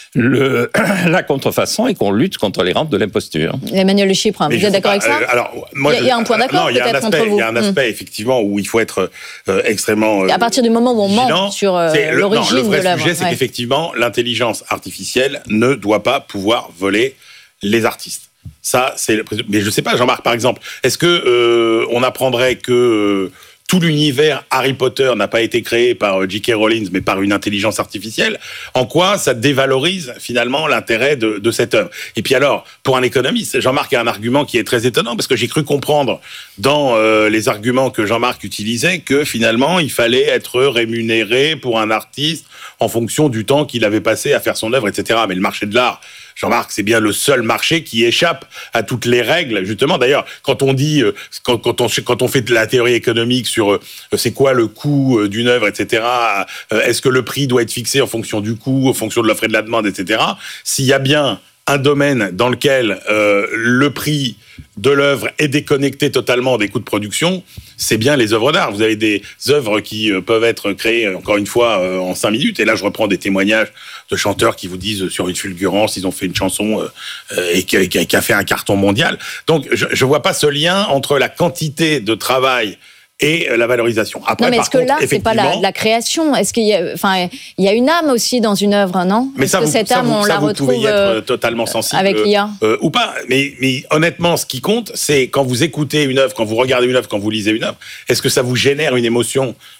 la contrefaçon et qu'on lutte contre les rentes de l'imposture. Emmanuel Chypre, vous êtes d'accord avec ça ? Il y a un point d'accord peut-être entre vous. Il y a un aspect effectivement où il faut être extrêmement à partir du moment où on ment sur l'origine de l'œuvre. Le vrai sujet, c'est qu'effectivement, l'intelligence artificielle ne doit pas pouvoir voler les artistes. Ça, mais je sais pas, Jean-Marc, par exemple, est-ce que on apprendrait que tout l'univers Harry Potter n'a pas été créé par J.K. Rowling, mais par une intelligence artificielle? En quoi ça dévalorise finalement l'intérêt de cette œuvre? Et puis alors, pour un économiste, Jean-Marc a un argument qui est très étonnant, parce que j'ai cru comprendre dans les arguments que Jean-Marc utilisait que finalement, il fallait être rémunéré pour un artiste en fonction du temps qu'il avait passé à faire son œuvre, etc. Mais le marché de l'art, Jean-Marc, c'est bien le seul marché qui échappe à toutes les règles, justement. D'ailleurs, quand on dit, quand on fait de la théorie économique sur c'est quoi le coût d'une œuvre, etc., est-ce que le prix doit être fixé en fonction du coût, en fonction de l'offre et de la demande, etc., s'il y a bien un domaine dans lequel le prix de l'œuvre est déconnecté totalement des coûts de production, c'est bien les œuvres d'art. Vous avez des œuvres qui peuvent être créées, encore une fois, en 5 minutes. Et là, je reprends des témoignages de chanteurs qui vous disent sur une fulgurance, ils ont fait une chanson et qui a fait un carton mondial. Donc, je vois pas ce lien entre la quantité de travail et la valorisation. Après, non, mais est-ce que là, c'est pas la création? Est-ce qu'il y a, il y a une âme aussi dans une œuvre, non? Mais ça, cette âme, on la retrouve vous pouvez y être totalement sensible avec l'IA ou pas. Mais honnêtement, ce qui compte, c'est quand vous écoutez une œuvre, quand vous regardez une œuvre, quand vous lisez une œuvre, est-ce que ça vous génère une émotion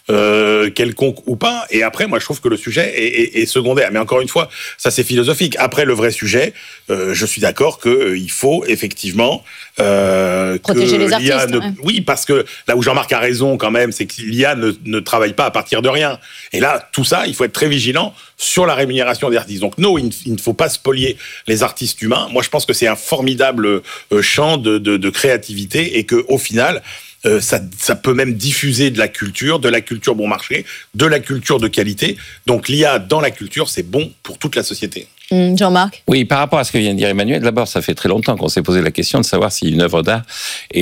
quelconque ou pas. Et après, moi, je trouve que le sujet est secondaire. Mais encore une fois, ça c'est philosophique. Après, le vrai sujet, je suis d'accord qu'il faut effectivement protéger les artistes. Oui, parce que là où Jean-Marc a raison quand même, c'est que l'IA ne travaille pas à partir de rien. Et là, tout ça, il faut être très vigilant sur la rémunération des artistes. Donc non, il ne faut pas spolier les artistes humains. Moi, je pense que c'est un formidable champ de créativité et qu'au final, ça peut même diffuser de la culture bon marché, de la culture de qualité. Donc l'IA dans la culture, c'est bon pour toute la société. Jean-Marc ? Oui, par rapport à ce que vient de dire Emmanuel, d'abord, ça fait très longtemps qu'on s'est posé la question de savoir si une œuvre d'art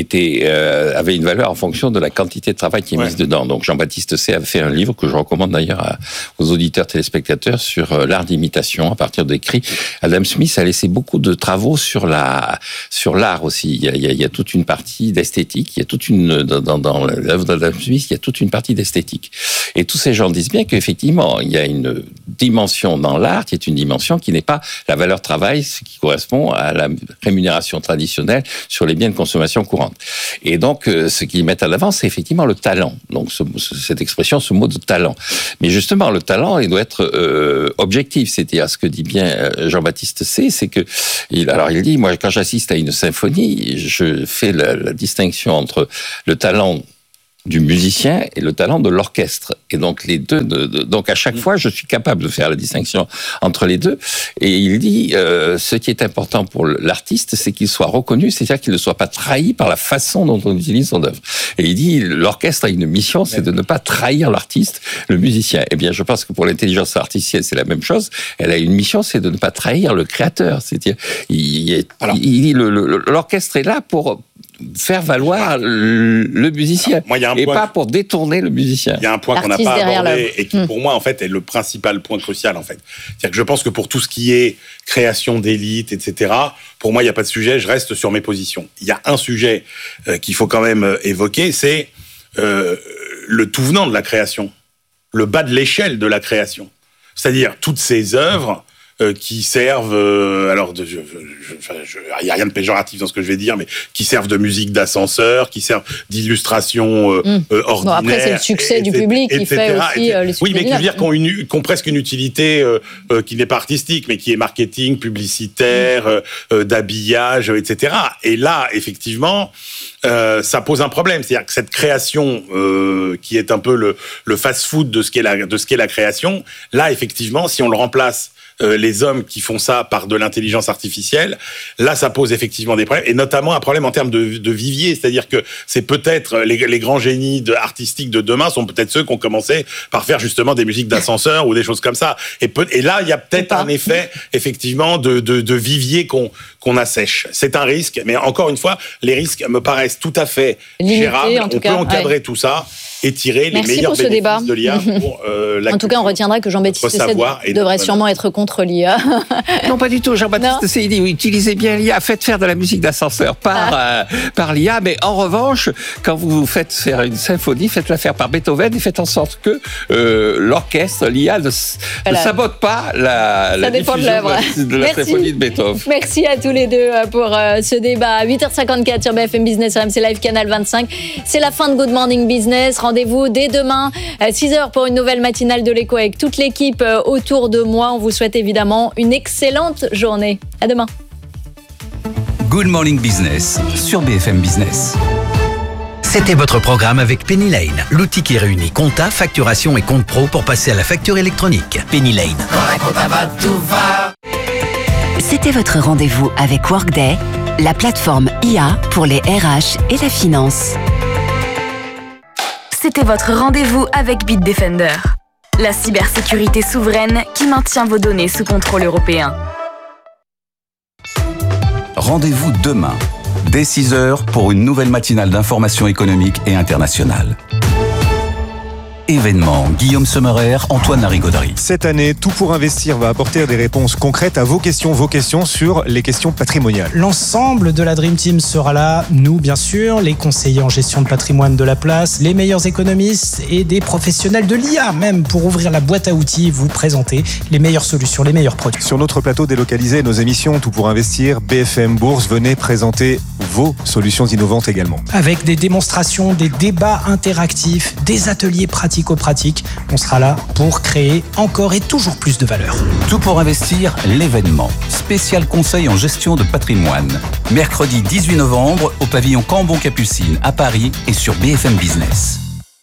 avait une valeur en fonction de la quantité de travail qui est mise dedans. Donc Jean-Baptiste C a fait un livre que je recommande d'ailleurs aux auditeurs téléspectateurs sur l'art d'imitation à partir d'écrits. Adam Smith a laissé beaucoup de travaux sur l'art aussi. Il y a toute une partie d'esthétique. Il y a toute dans l'œuvre d'Adam Smith, il y a toute une partie d'esthétique. Et tous ces gens disent bien qu'effectivement, il y a une dimension dans l'art qui est une dimension qui n'est pas la valeur travail, ce qui correspond à la rémunération traditionnelle sur les biens de consommation courante. Et donc, ce qu'ils mettent en avant, c'est effectivement le talent. Donc, cette expression, ce mot de talent. Mais justement, le talent, il doit être objectif. C'est-à-dire, ce que dit bien Jean-Baptiste C, c'est que, il dit, moi, quand j'assiste à une symphonie, je fais la distinction entre le talent du musicien et le talent de l'orchestre. Et donc les deux, donc à chaque fois, je suis capable de faire la distinction entre les deux. Et il dit, ce qui est important pour l'artiste, c'est qu'il soit reconnu, c'est-à-dire qu'il ne soit pas trahi par la façon dont on utilise son œuvre. Et il dit, l'orchestre a une mission, c'est de ne pas trahir l'artiste, le musicien. Eh bien, je pense que pour l'intelligence artificielle, c'est la même chose. Elle a une mission, c'est de ne pas trahir le créateur. C'est-à-dire, il dit, l'orchestre est là pour faire valoir le musicien et pas pour détourner le musicien. Il y a un point qu'on n'a pas abordé et qui pour moi en fait est le principal point crucial en fait. C'est-à-dire que je pense que pour tout ce qui est création d'élite, etc., pour moi il n'y a pas de sujet, je reste sur mes positions. Il y a un sujet qu'il faut quand même évoquer, c'est le tout venant de la création, le bas de l'échelle de la création. C'est-à-dire toutes ces œuvres qui servent, il n'y a rien de péjoratif dans ce que je vais dire, mais qui servent de musique d'ascenseur, qui servent d'illustration ordinaire. Bon, après, c'est le succès du public qui fait aussi les succès. Oui, mais qui veut dire qu'on presque une utilité qui n'est pas artistique, mais qui est marketing, publicitaire, d'habillage, etc. Et là, effectivement, ça pose un problème. C'est-à-dire que cette création qui est un peu le fast-food de ce qu'est la création, là, effectivement, si on le remplace les hommes qui font ça par de l'intelligence artificielle, là, ça pose effectivement des problèmes, et notamment un problème en termes de vivier, c'est-à-dire que c'est peut-être les grands génies artistiques de demain sont peut-être ceux qui ont commencé par faire justement des musiques d'ascenseur ou des choses comme ça. Et là, il y a peut-être un effet effectivement de vivier qu'on assèche. C'est un risque, mais encore une fois, les risques me paraissent tout à fait gérables. On peut encadrer tout ça et tirer les meilleurs bénéfices de l'IA pour la En tout cas, on retiendra que Jean-Baptiste Cesset devrait sûrement être contre l'IA. Non, pas du tout. Jean-Baptiste Cesset, il dit, utilisez bien l'IA, faites faire de la musique d'ascenseur par l'IA, mais en revanche, quand vous faites faire une symphonie, faites-la faire par Beethoven et faites en sorte que l'orchestre, l'IA, ne sabote pas la diffusion de la symphonie de Beethoven. Merci à tous les deux pour ce débat. 8h54 sur BFM Business, RMC Live, Canal 25. C'est la fin de Good Morning Business. Rendez-vous dès demain, 6h pour une nouvelle matinale de l'Écho avec toute l'équipe autour de moi. On vous souhaite évidemment une excellente journée. À demain. Good Morning Business sur BFM Business. C'était votre programme avec Penny Lane, l'outil qui réunit compta, facturation et compte pro pour passer à la facture électronique. Penny Lane. C'était votre rendez-vous avec Workday, la plateforme IA pour les RH et la finance. C'était votre rendez-vous avec Bitdefender, la cybersécurité souveraine qui maintient vos données sous contrôle européen. Rendez-vous demain, dès 6h, pour une nouvelle matinale d'information économique et internationale. Événement, Guillaume Sommerer, Antoine Larigauderie. Cette année, Tout pour investir va apporter des réponses concrètes à vos questions sur les questions patrimoniales. L'ensemble de la Dream Team sera là, nous bien sûr, les conseillers en gestion de patrimoine de la place, les meilleurs économistes et des professionnels de l'IA même pour ouvrir la boîte à outils, vous présenter les meilleures solutions, les meilleurs produits. Sur notre plateau délocalisé, nos émissions Tout pour investir, BFM Bourse, venez présenter vos solutions innovantes également. Avec des démonstrations, des débats interactifs, des ateliers pratiques pratico-pratique. On sera là pour créer encore et toujours plus de valeur. Tout pour investir, l'événement. Spécial conseil en gestion de patrimoine. Mercredi 18 novembre au pavillon Cambon-Capucine à Paris et sur BFM Business.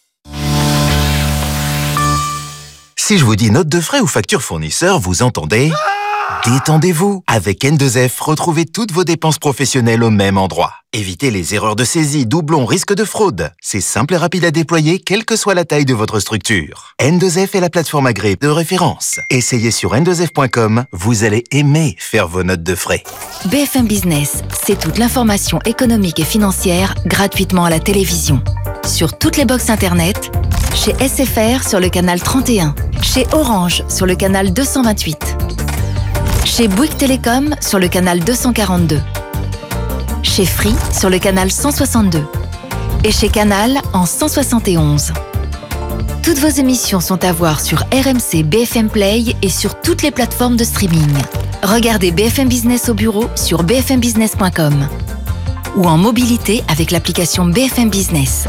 Si je vous dis note de frais ou facture fournisseur, vous entendez ? Détendez-vous. Avec N2F, retrouvez toutes vos dépenses professionnelles au même endroit. Évitez les erreurs de saisie, doublons, risques de fraude. C'est simple et rapide à déployer, quelle que soit la taille de votre structure. N2F est la plateforme agréée de référence. Essayez sur n2f.com, vous allez aimer faire vos notes de frais. BFM Business, c'est toute l'information économique et financière gratuitement à la télévision. Sur toutes les box internet, chez SFR sur le canal 31, chez Orange sur le canal 228, chez Bouygues Télécom sur le canal 242, chez Free sur le canal 162 et chez Canal en 171. Toutes vos émissions sont à voir sur RMC BFM Play et sur toutes les plateformes de streaming. Regardez BFM Business au bureau sur bfmbusiness.com ou en mobilité avec l'application BFM Business.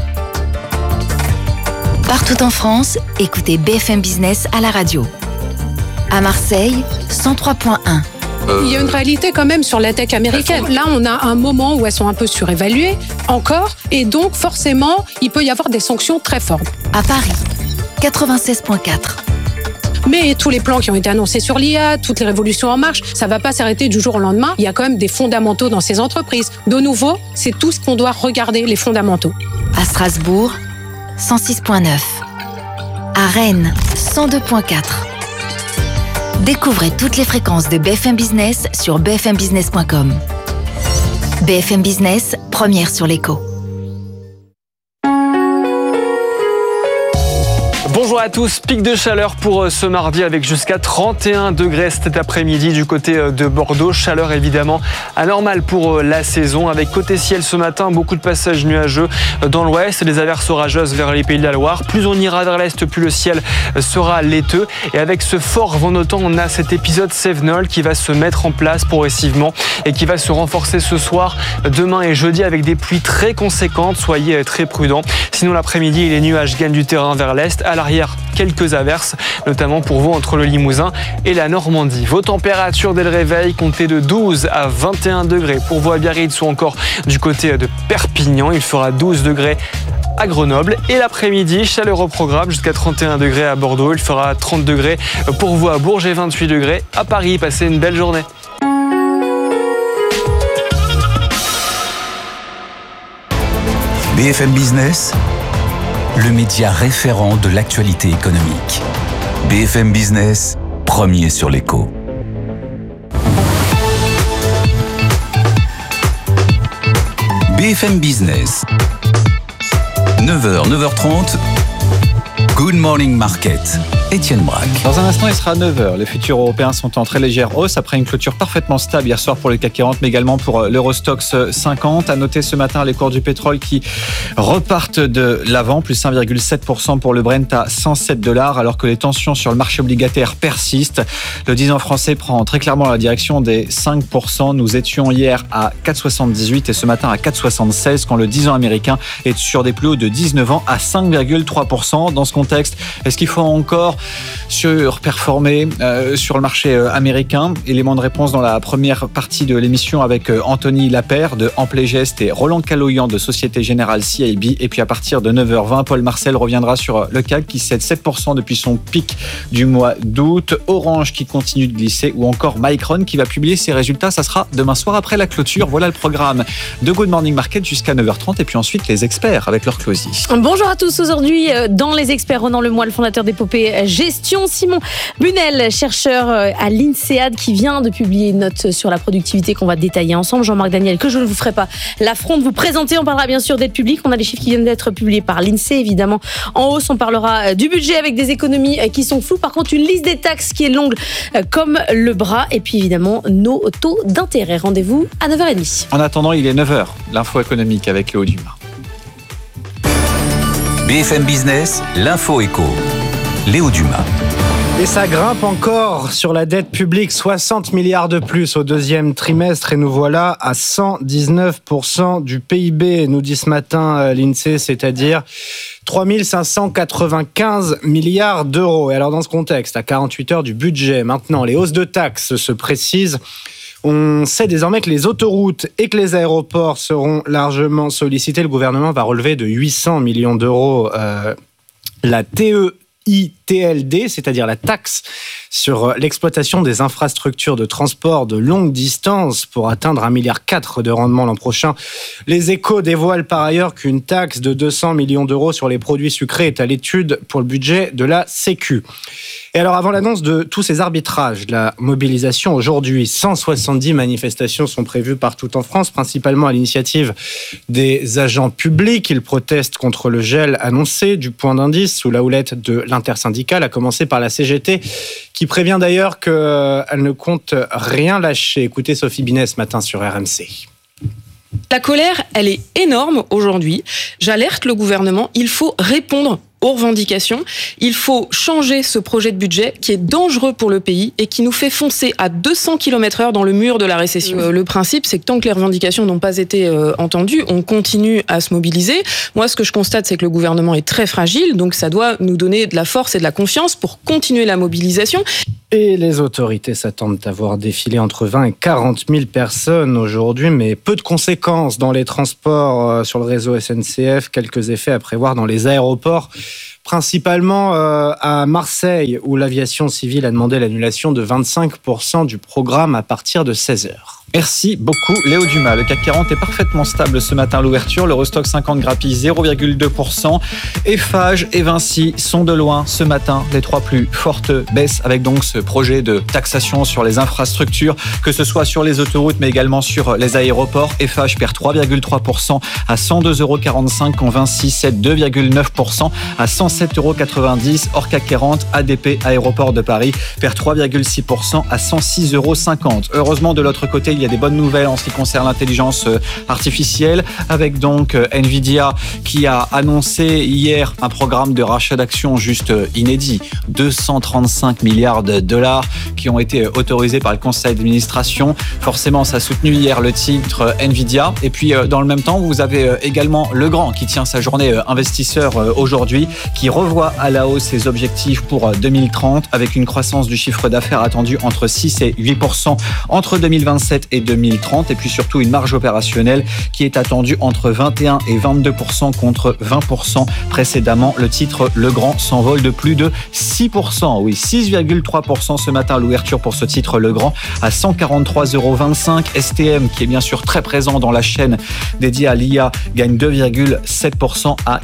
Partout en France, écoutez BFM Business à la radio. À Marseille, 103.1. Il y a une réalité quand même sur la tech américaine. Là, on a un moment où elles sont un peu surévaluées, encore, et donc forcément, il peut y avoir des sanctions très fortes. À Paris, 96.4. Mais tous les plans qui ont été annoncés sur l'IA, toutes les révolutions en marche, ça ne va pas s'arrêter du jour au lendemain. Il y a quand même des fondamentaux dans ces entreprises. De nouveau, c'est tout ce qu'on doit regarder, les fondamentaux. À Strasbourg, 106.9. À Rennes, 102.4. Découvrez toutes les fréquences de BFM Business sur bfmbusiness.com. BFM Business, première sur l'écho. Bonjour à tous, pic de chaleur pour ce mardi avec jusqu'à 31 degrés cet après-midi du côté de Bordeaux. Chaleur évidemment anormale pour la saison avec côté ciel ce matin, beaucoup de passages nuageux dans l'ouest, des averses orageuses vers les Pays de la Loire. Plus on ira vers l'est, plus le ciel sera laiteux. Et avec ce fort vent notant, on a cet épisode Sevenol qui va se mettre en place progressivement et qui va se renforcer ce soir, demain et jeudi avec des pluies très conséquentes. Soyez très prudents. Sinon l'après-midi, les nuages gagnent du terrain vers l'est. À l'arrière, quelques averses, notamment pour vous entre le Limousin et la Normandie. Vos températures dès le réveil, comptez de 12 à 21 degrés pour vous à Biarritz ou encore du côté de Perpignan. Il fera 12 degrés à Grenoble. Et l'après-midi, chaleur au programme jusqu'à 31 degrés à Bordeaux. Il fera 30 degrés pour vous à Bourges et 28 degrés à Paris. Passez une belle journée. BFM Business, le média référent de l'actualité économique. BFM Business, premier sur l'écho. BFM Business, 9h, 9h30, Good Morning Market. Étienne Braque. Dans un instant, il sera 9h. Les futurs européens sont en très légère hausse après une clôture parfaitement stable hier soir pour le CAC 40, mais également pour l'Eurostoxx 50. À noter ce matin les cours du pétrole qui repartent de l'avant, plus 1,7% pour le Brent à $107, alors que les tensions sur le marché obligataire persistent. Le 10 ans français prend très clairement la direction des 5%. Nous étions hier à 4,78 et ce matin à 4,76, quand le 10 ans américain est sur des plus hauts de 19 ans à 5,3%. Dans ce contexte, est-ce qu'il faut encore surperformer sur le marché américain? Élément de réponse dans la première partie de l'émission avec Anthony Lapère de Amplegest et Roland Caloyan de Société Générale CIB. Et puis à partir de 9h20, Paul Marcel reviendra sur le CAC qui cède 7% depuis son pic du mois d'août. Orange qui continue de glisser ou encore Micron qui va publier ses résultats. Ça sera demain soir après la clôture. Voilà le programme de Good Morning Market jusqu'à 9h30 et puis ensuite les experts avec leur closing. Bonjour à tous. Aujourd'hui, dans les experts, Ronan Lemoyle, fondateur d'Épopée Gestion, Simon Bunel, chercheur à l'INSEAD qui vient de publier une note sur la productivité qu'on va détailler ensemble. Jean-Marc Daniel, que je ne vous ferai pas l'affront de vous présenter. On parlera bien sûr d'aide publique. On a les chiffres qui viennent d'être publiés par l'INSEE, évidemment. En hausse, on parlera du budget avec des économies qui sont floues. Par contre, une liste des taxes qui est longue comme le bras. Et puis évidemment, nos taux d'intérêt. Rendez-vous à 9h30. En attendant, il est 9h. L'info économique avec Léo Dumas. BFM Business, l'info éco. Léo Dumas. Et ça grimpe encore sur la dette publique, 60 milliards de plus au deuxième trimestre et nous voilà à 119% du PIB, nous dit ce matin l'INSEE, c'est-à-dire 3 595 milliards d'euros. Et alors dans ce contexte, à 48 heures du budget, maintenant les hausses de taxes se précisent. On sait désormais que les autoroutes et que les aéroports seront largement sollicités. Le gouvernement va relever de 800 millions d'euros la TEITLD, c'est-à-dire la taxe sur l'exploitation des infrastructures de transport de longue distance pour atteindre 1,4 milliard de rendement l'an prochain. Les Échos dévoilent par ailleurs qu'une taxe de 200 millions d'euros sur les produits sucrés est à l'étude pour le budget de la Sécu. Et alors, avant l'annonce de tous ces arbitrages, de la mobilisation aujourd'hui, 170 manifestations sont prévues partout en France, principalement à l'initiative des agents publics. Ils protestent contre le gel annoncé du point d'indice sous la houlette de l'intersyndicale, à commencer par la CGT, qui prévient d'ailleurs qu'elle ne compte rien lâcher. Écoutez Sophie Binet ce matin sur RMC. La colère, elle est énorme aujourd'hui. J'alerte le gouvernement, il faut répondre aux revendications. Il faut changer ce projet de budget qui est dangereux pour le pays et qui nous fait foncer à 200 km/h dans le mur de la récession. Le principe, c'est que tant que les revendications n'ont pas été entendues, on continue à se mobiliser. Moi, ce que je constate, c'est que le gouvernement est très fragile, donc ça doit nous donner de la force et de la confiance pour continuer la mobilisation. Et les autorités s'attendent à voir défiler entre 20 et 40 000 personnes aujourd'hui, mais peu de conséquences dans les transports sur le réseau SNCF, quelques effets à prévoir dans les aéroports, principalement à Marseille, où l'aviation civile a demandé l'annulation de 25% du programme à partir de 16h. Merci beaucoup Léo Dumas. Le CAC 40 est parfaitement stable ce matin à l'ouverture. L'Eurostock 50 grappille 0,2%. Eiffage et Vinci sont de loin ce matin les trois plus fortes baisses, avec donc ce projet de taxation sur les infrastructures, que ce soit sur les autoroutes mais également sur les aéroports. Eiffage perd 3,3% à 102,45 € quand Vinci cède 2,9% à 107,90 €. Hors CAC 40, ADP, Aéroport de Paris, perd 3,6% à 106,50 €. Heureusement, de l'autre côté, il y a des bonnes nouvelles en ce qui concerne l'intelligence artificielle, avec donc Nvidia qui a annoncé hier un programme de rachat d'actions juste inédit. 235 milliards de dollars qui ont été autorisés par le conseil d'administration. Forcément, ça a soutenu hier le titre Nvidia. Et puis, dans le même temps, vous avez également Legrand qui tient sa journée investisseur aujourd'hui, qui revoit à la hausse ses objectifs pour 2030 avec une croissance du chiffre d'affaires attendue entre 6 et 8% entre 2027 et 2030, et puis surtout une marge opérationnelle qui est attendue entre 21 et 22% contre 20% précédemment. Le titre Legrand s'envole de plus de 6%. Oui, 6,3% ce matin à l'ouverture pour ce titre Legrand à 143,25 €. STM, qui est bien sûr très présent dans la chaîne dédiée à l'IA, gagne 2,7% à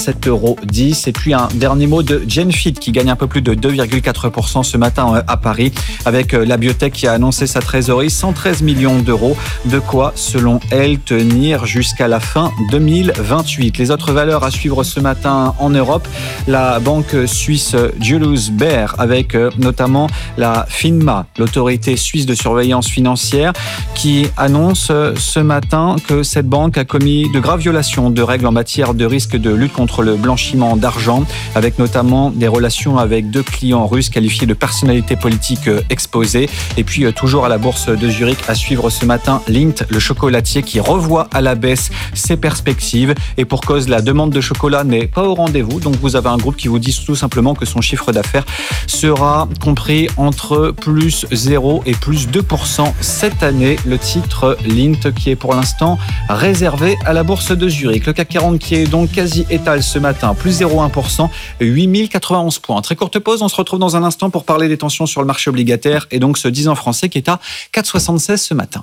47,10 €. Et puis un dernier mot de Genfit qui gagne un peu plus de 2,4% ce matin à Paris, avec la biotech qui a annoncé sa trésorerie, 113 millions d'euros. De quoi, selon elle, tenir jusqu'à la fin 2028. Les autres valeurs à suivre ce matin en Europe, la banque suisse Julius Baer, avec notamment la FINMA, l'autorité suisse de surveillance financière, qui annonce ce matin que cette banque a commis de graves violations de règles en matière de risque de lutte contre le blanchiment d'argent, avec notamment des relations avec 2 clients russes qualifiés de personnalités politiques exposées. Et puis toujours à la bourse de Zurich à suivre ce matin, Lindt, le chocolatier, qui revoit à la baisse ses perspectives, et pour cause, la demande de chocolat n'est pas au rendez-vous. Donc vous avez un groupe qui vous dit tout simplement que son chiffre d'affaires sera compris entre plus 0 et plus 2% cette année. Le titre Lindt qui est pour l'instant réservé à la bourse de Zurich. Le CAC 40 qui est donc quasi étal ce matin, plus 0,1%, 8091 points. Très courte pause, on se retrouve dans un instant pour parler des tensions sur le marché obligataire et donc ce 10 ans français qui est à 4,76 ce matin.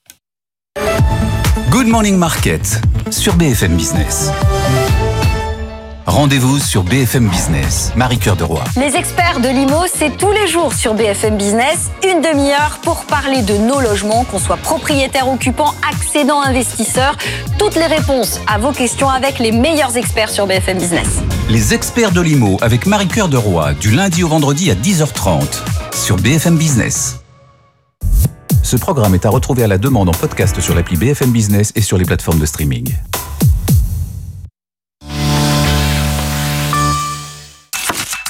Good Morning Market sur BFM Business. Rendez-vous sur BFM Business. Marie-Cœur de Roy. Les experts de l'IMO, c'est tous les jours sur BFM Business, une demi-heure pour parler de nos logements, qu'on soit propriétaire, occupant, accédant, investisseur. Toutes les réponses à vos questions avec les meilleurs experts sur BFM Business. Les experts de l'IMO avec Marie-Cœur de Roy, du lundi au vendredi à 10h30 sur BFM Business. Ce programme est à retrouver à la demande en podcast sur l'appli BFM Business et sur les plateformes de streaming.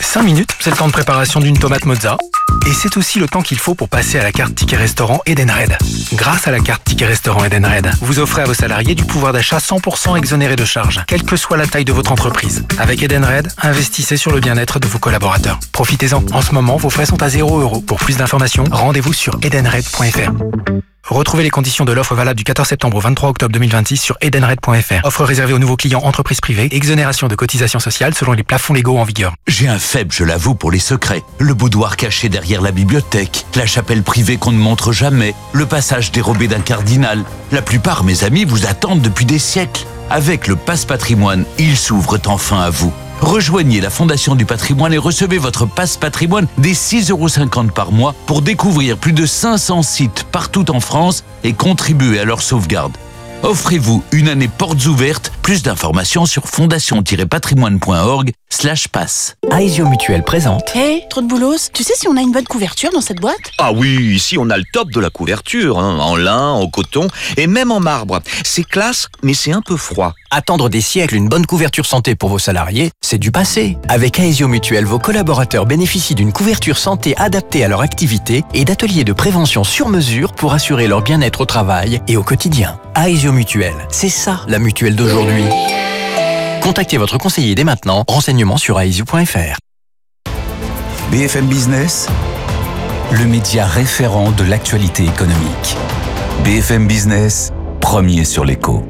5 minutes, c'est le temps de préparation d'une tomate mozza. Et c'est aussi le temps qu'il faut pour passer à la carte Ticket Restaurant Edenred. Grâce à la carte Ticket Restaurant Edenred, vous offrez à vos salariés du pouvoir d'achat 100% exonéré de charges, quelle que soit la taille de votre entreprise. Avec Edenred, investissez sur le bien-être de vos collaborateurs. Profitez-en. En ce moment, vos frais sont à 0 €. Pour plus d'informations, rendez-vous sur edenred.fr. Retrouvez les conditions de l'offre valable du 14 septembre au 23 octobre 2026 sur edenred.fr. Offre réservée aux nouveaux clients entreprises privées. Exonération de cotisations sociales selon les plafonds légaux en vigueur. J'ai un faible, je l'avoue, pour les secrets. Le boudoir caché derrière la bibliothèque, la chapelle privée qu'on ne montre jamais, le passage dérobé d'un cardinal. La plupart, mes amis, vous attendent depuis des siècles. Avec le Pass Patrimoine, ils s'ouvrent enfin à vous. Rejoignez la Fondation du Patrimoine et recevez votre Pass Patrimoine dès 6,50 € par mois pour découvrir plus de 500 sites partout en France et contribuer à leur sauvegarde. Offrez-vous une année portes ouvertes. Plus d'informations sur fondation-patrimoine.org/pass. Aesio Mutuel présente. Hé, trop de boulos. Tu sais si on a une bonne couverture dans cette boîte? Ah oui, ici on a le top de la couverture, en lin, en coton et même en marbre. C'est classe, mais c'est un peu froid. Attendre des siècles une bonne couverture santé pour vos salariés, c'est du passé. Avec Aesio Mutuel, vos collaborateurs bénéficient d'une couverture santé adaptée à leur activité et d'ateliers de prévention sur mesure pour assurer leur bien-être au travail et au quotidien. Aesio Mutuel, c'est ça la mutuelle d'aujourd'hui. Contactez votre conseiller dès maintenant. Renseignements sur aesio.fr. BFM Business, le média référent de l'actualité économique. BFM Business, premier sur l'écho.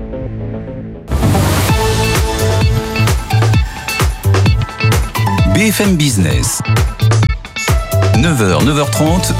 BFM Business, 9h, 9h30,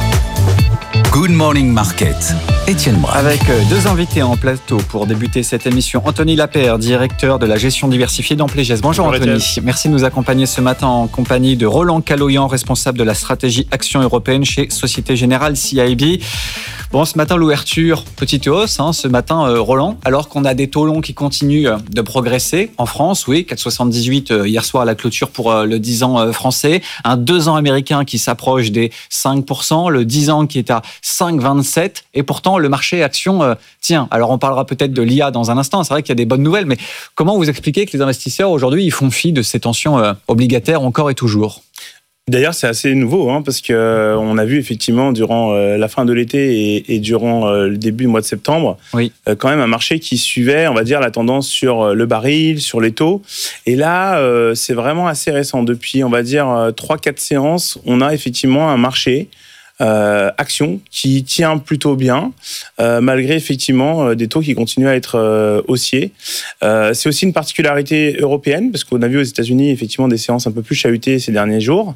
Good Morning Market. Étienne Braque. Avec deux invités en plateau pour débuter cette émission. Anthony Lapeyre, directeur de la gestion diversifiée d'Amplegès. Bonjour Anthony. Merci de nous accompagner ce matin en compagnie de Roland Caloyan, responsable de la stratégie Action européenne chez Société Générale CIB. Bon, ce matin, l'ouverture, petite hausse, ce matin, Roland, alors qu'on a des taux longs qui continuent de progresser en France. Oui, 4,78 hier soir à la clôture pour le 10 ans français. Un 2 ans américain qui s'approche des 5%, le 10 ans qui est à 5,27. Et pourtant, le marché action tient. Alors, on parlera peut-être de l'IA dans un instant. C'est vrai qu'il y a des bonnes nouvelles, mais comment vous expliquez que les investisseurs, aujourd'hui, ils font fi de ces tensions obligataires encore et toujours ? D'ailleurs, c'est assez nouveau, parce que on a vu effectivement durant la fin de l'été et durant le début du mois de septembre, quand même un marché qui suivait, on va dire, la tendance sur le baril, sur les taux. Et là, c'est vraiment assez récent. Depuis, on va dire, 3-4 séances, on a effectivement un marché action qui tient plutôt bien, malgré effectivement des taux qui continuent à être haussiers. C'est aussi une particularité européenne, parce qu'on a vu aux États-Unis effectivement des séances un peu plus chahutées ces derniers jours.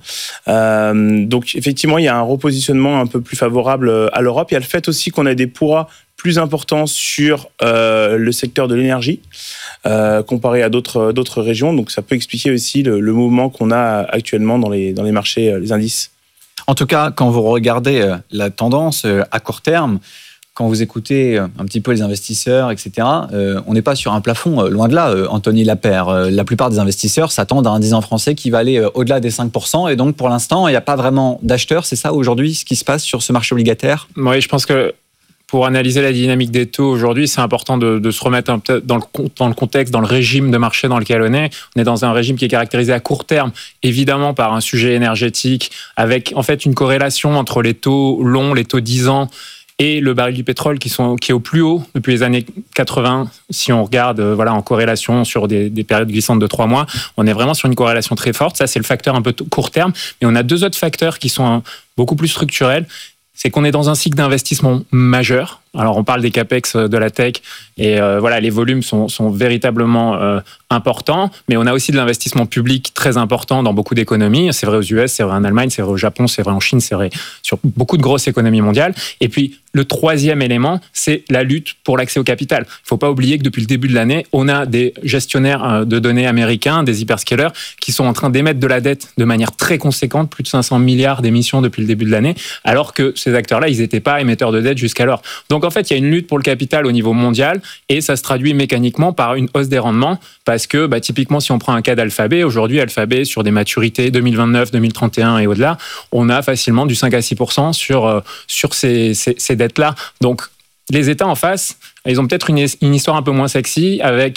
Donc effectivement, il y a un repositionnement un peu plus favorable à l'Europe. Il y a le fait aussi qu'on a des poids plus importants sur le secteur de l'énergie, comparé à d'autres régions. Donc ça peut expliquer aussi le mouvement qu'on a actuellement dans les marchés, les indices. En tout cas, quand vous regardez la tendance à court terme, quand vous écoutez un petit peu les investisseurs, etc., on n'est pas sur un plafond, loin de là, Anthony Lapeyre. La plupart des investisseurs s'attendent à un 10 ans français qui va aller au-delà des 5%. Et donc, pour l'instant, il n'y a pas vraiment d'acheteurs. C'est ça, aujourd'hui, ce qui se passe sur ce marché obligataire ? Oui, je pense que pour analyser la dynamique des taux aujourd'hui, c'est important de se remettre dans le contexte, dans le régime de marché dans lequel on est. On est dans un régime qui est caractérisé à court terme, évidemment par un sujet énergétique, avec en fait une corrélation entre les taux longs, les taux 10 ans et le baril du pétrole qui est au plus haut depuis les années 80. Si on regarde en corrélation sur des périodes glissantes de 3 mois, on est vraiment sur une corrélation très forte. Ça, c'est le facteur un peu court terme. Mais on a deux autres facteurs qui sont beaucoup plus structurels. C'est qu'on est dans un cycle d'investissement majeur. Alors, on parle des capex de la tech et les volumes sont véritablement importants, mais on a aussi de l'investissement public très important dans beaucoup d'économies. C'est vrai aux US, c'est vrai en Allemagne, c'est vrai au Japon, c'est vrai en Chine, c'est vrai sur beaucoup de grosses économies mondiales. Et puis, le troisième élément, c'est la lutte pour l'accès au capital. Il ne faut pas oublier que depuis le début de l'année, on a des gestionnaires de données américains, des hyperscalers, qui sont en train d'émettre de la dette de manière très conséquente, plus de 500 milliards d'émissions depuis le début de l'année, alors que ces acteurs-là, ils n'étaient pas émetteurs de dette jusqu'alors. Donc en fait, il y a une lutte pour le capital au niveau mondial et ça se traduit mécaniquement par une hausse des rendements parce que typiquement, si on prend un cas d'Alphabet, aujourd'hui, Alphabet, sur des maturités 2029, 2031 et au-delà, on a facilement du 5 à 6% sur ces dettes-là. Donc, les États en face, Ils ont peut-être une histoire un peu moins sexy avec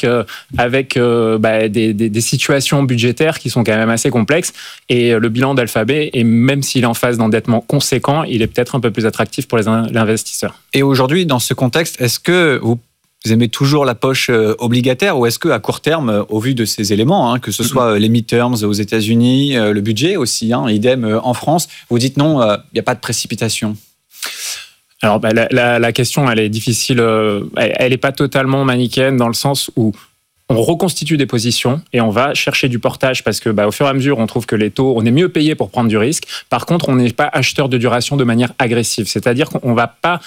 des situations budgétaires qui sont quand même assez complexes. Et le bilan d'Alphabet, et même s'il est en phase d'endettement conséquent, il est peut-être un peu plus attractif pour les investisseurs. Et aujourd'hui, dans ce contexte, est-ce que vous aimez toujours la poche obligataire ou est-ce qu'à court terme, au vu de ces éléments, que ce soit les midterms aux États-Unis, le budget aussi, idem en France, vous dites non, il n'y a pas de précipitation? Alors, la question, elle est difficile. Elle n'est pas totalement manichéenne dans le sens où on reconstitue des positions et on va chercher du portage parce que, au fur et à mesure, on trouve que les taux, on est mieux payé pour prendre du risque. Par contre, on n'est pas acheteur de duration de manière agressive. C'est-à-dire qu'on ne va pas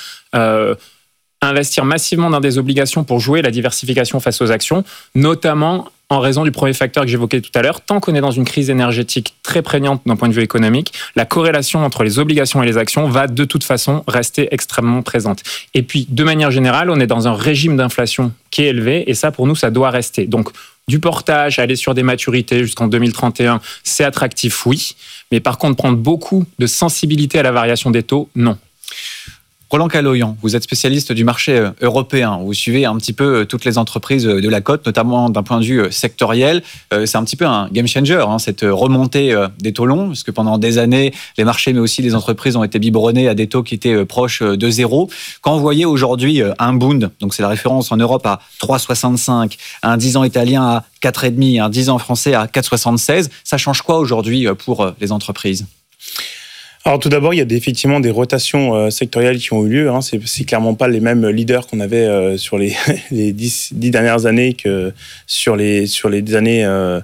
investir massivement dans des obligations pour jouer la diversification face aux actions, notamment en raison du premier facteur que j'évoquais tout à l'heure. Tant qu'on est dans une crise énergétique très prégnante d'un point de vue économique, la corrélation entre les obligations et les actions va de toute façon rester extrêmement présente. Et puis, de manière générale, on est dans un régime d'inflation qui est élevé et ça, pour nous, ça doit rester. Donc, du portage, aller sur des maturités jusqu'en 2031, c'est attractif, oui. Mais par contre, prendre beaucoup de sensibilité à la variation des taux, non. Roland Caloyan, vous êtes spécialiste du marché européen. Vous suivez un petit peu toutes les entreprises de la cote, notamment d'un point de vue sectoriel. C'est un petit peu un game changer, cette remontée des taux longs, parce que pendant des années, les marchés, mais aussi les entreprises ont été biberonnés à des taux qui étaient proches de zéro. Quand vous voyez aujourd'hui un Bund, donc c'est la référence en Europe à 3,65, un 10 ans italien à 4,5, un 10 ans français à 4,76, ça change quoi aujourd'hui pour les entreprises ? Alors tout d'abord, il y a effectivement des rotations sectorielles qui ont eu lieu. C'est clairement pas les mêmes leaders qu'on avait sur les 10 dernières années que sur les années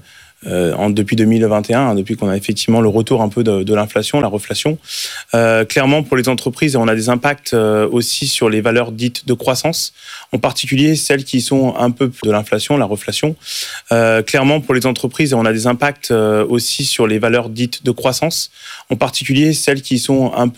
depuis 2021, depuis qu'on a effectivement le retour un peu de l'inflation, la reflation. Clairement, pour les entreprises, on a des impacts aussi sur les valeurs dites de croissance, en particulier celles qui sont un peu de l'inflation, la reflation. Clairement, pour les entreprises, on a des impacts aussi sur les valeurs dites de croissance, en particulier celles qui sont un peu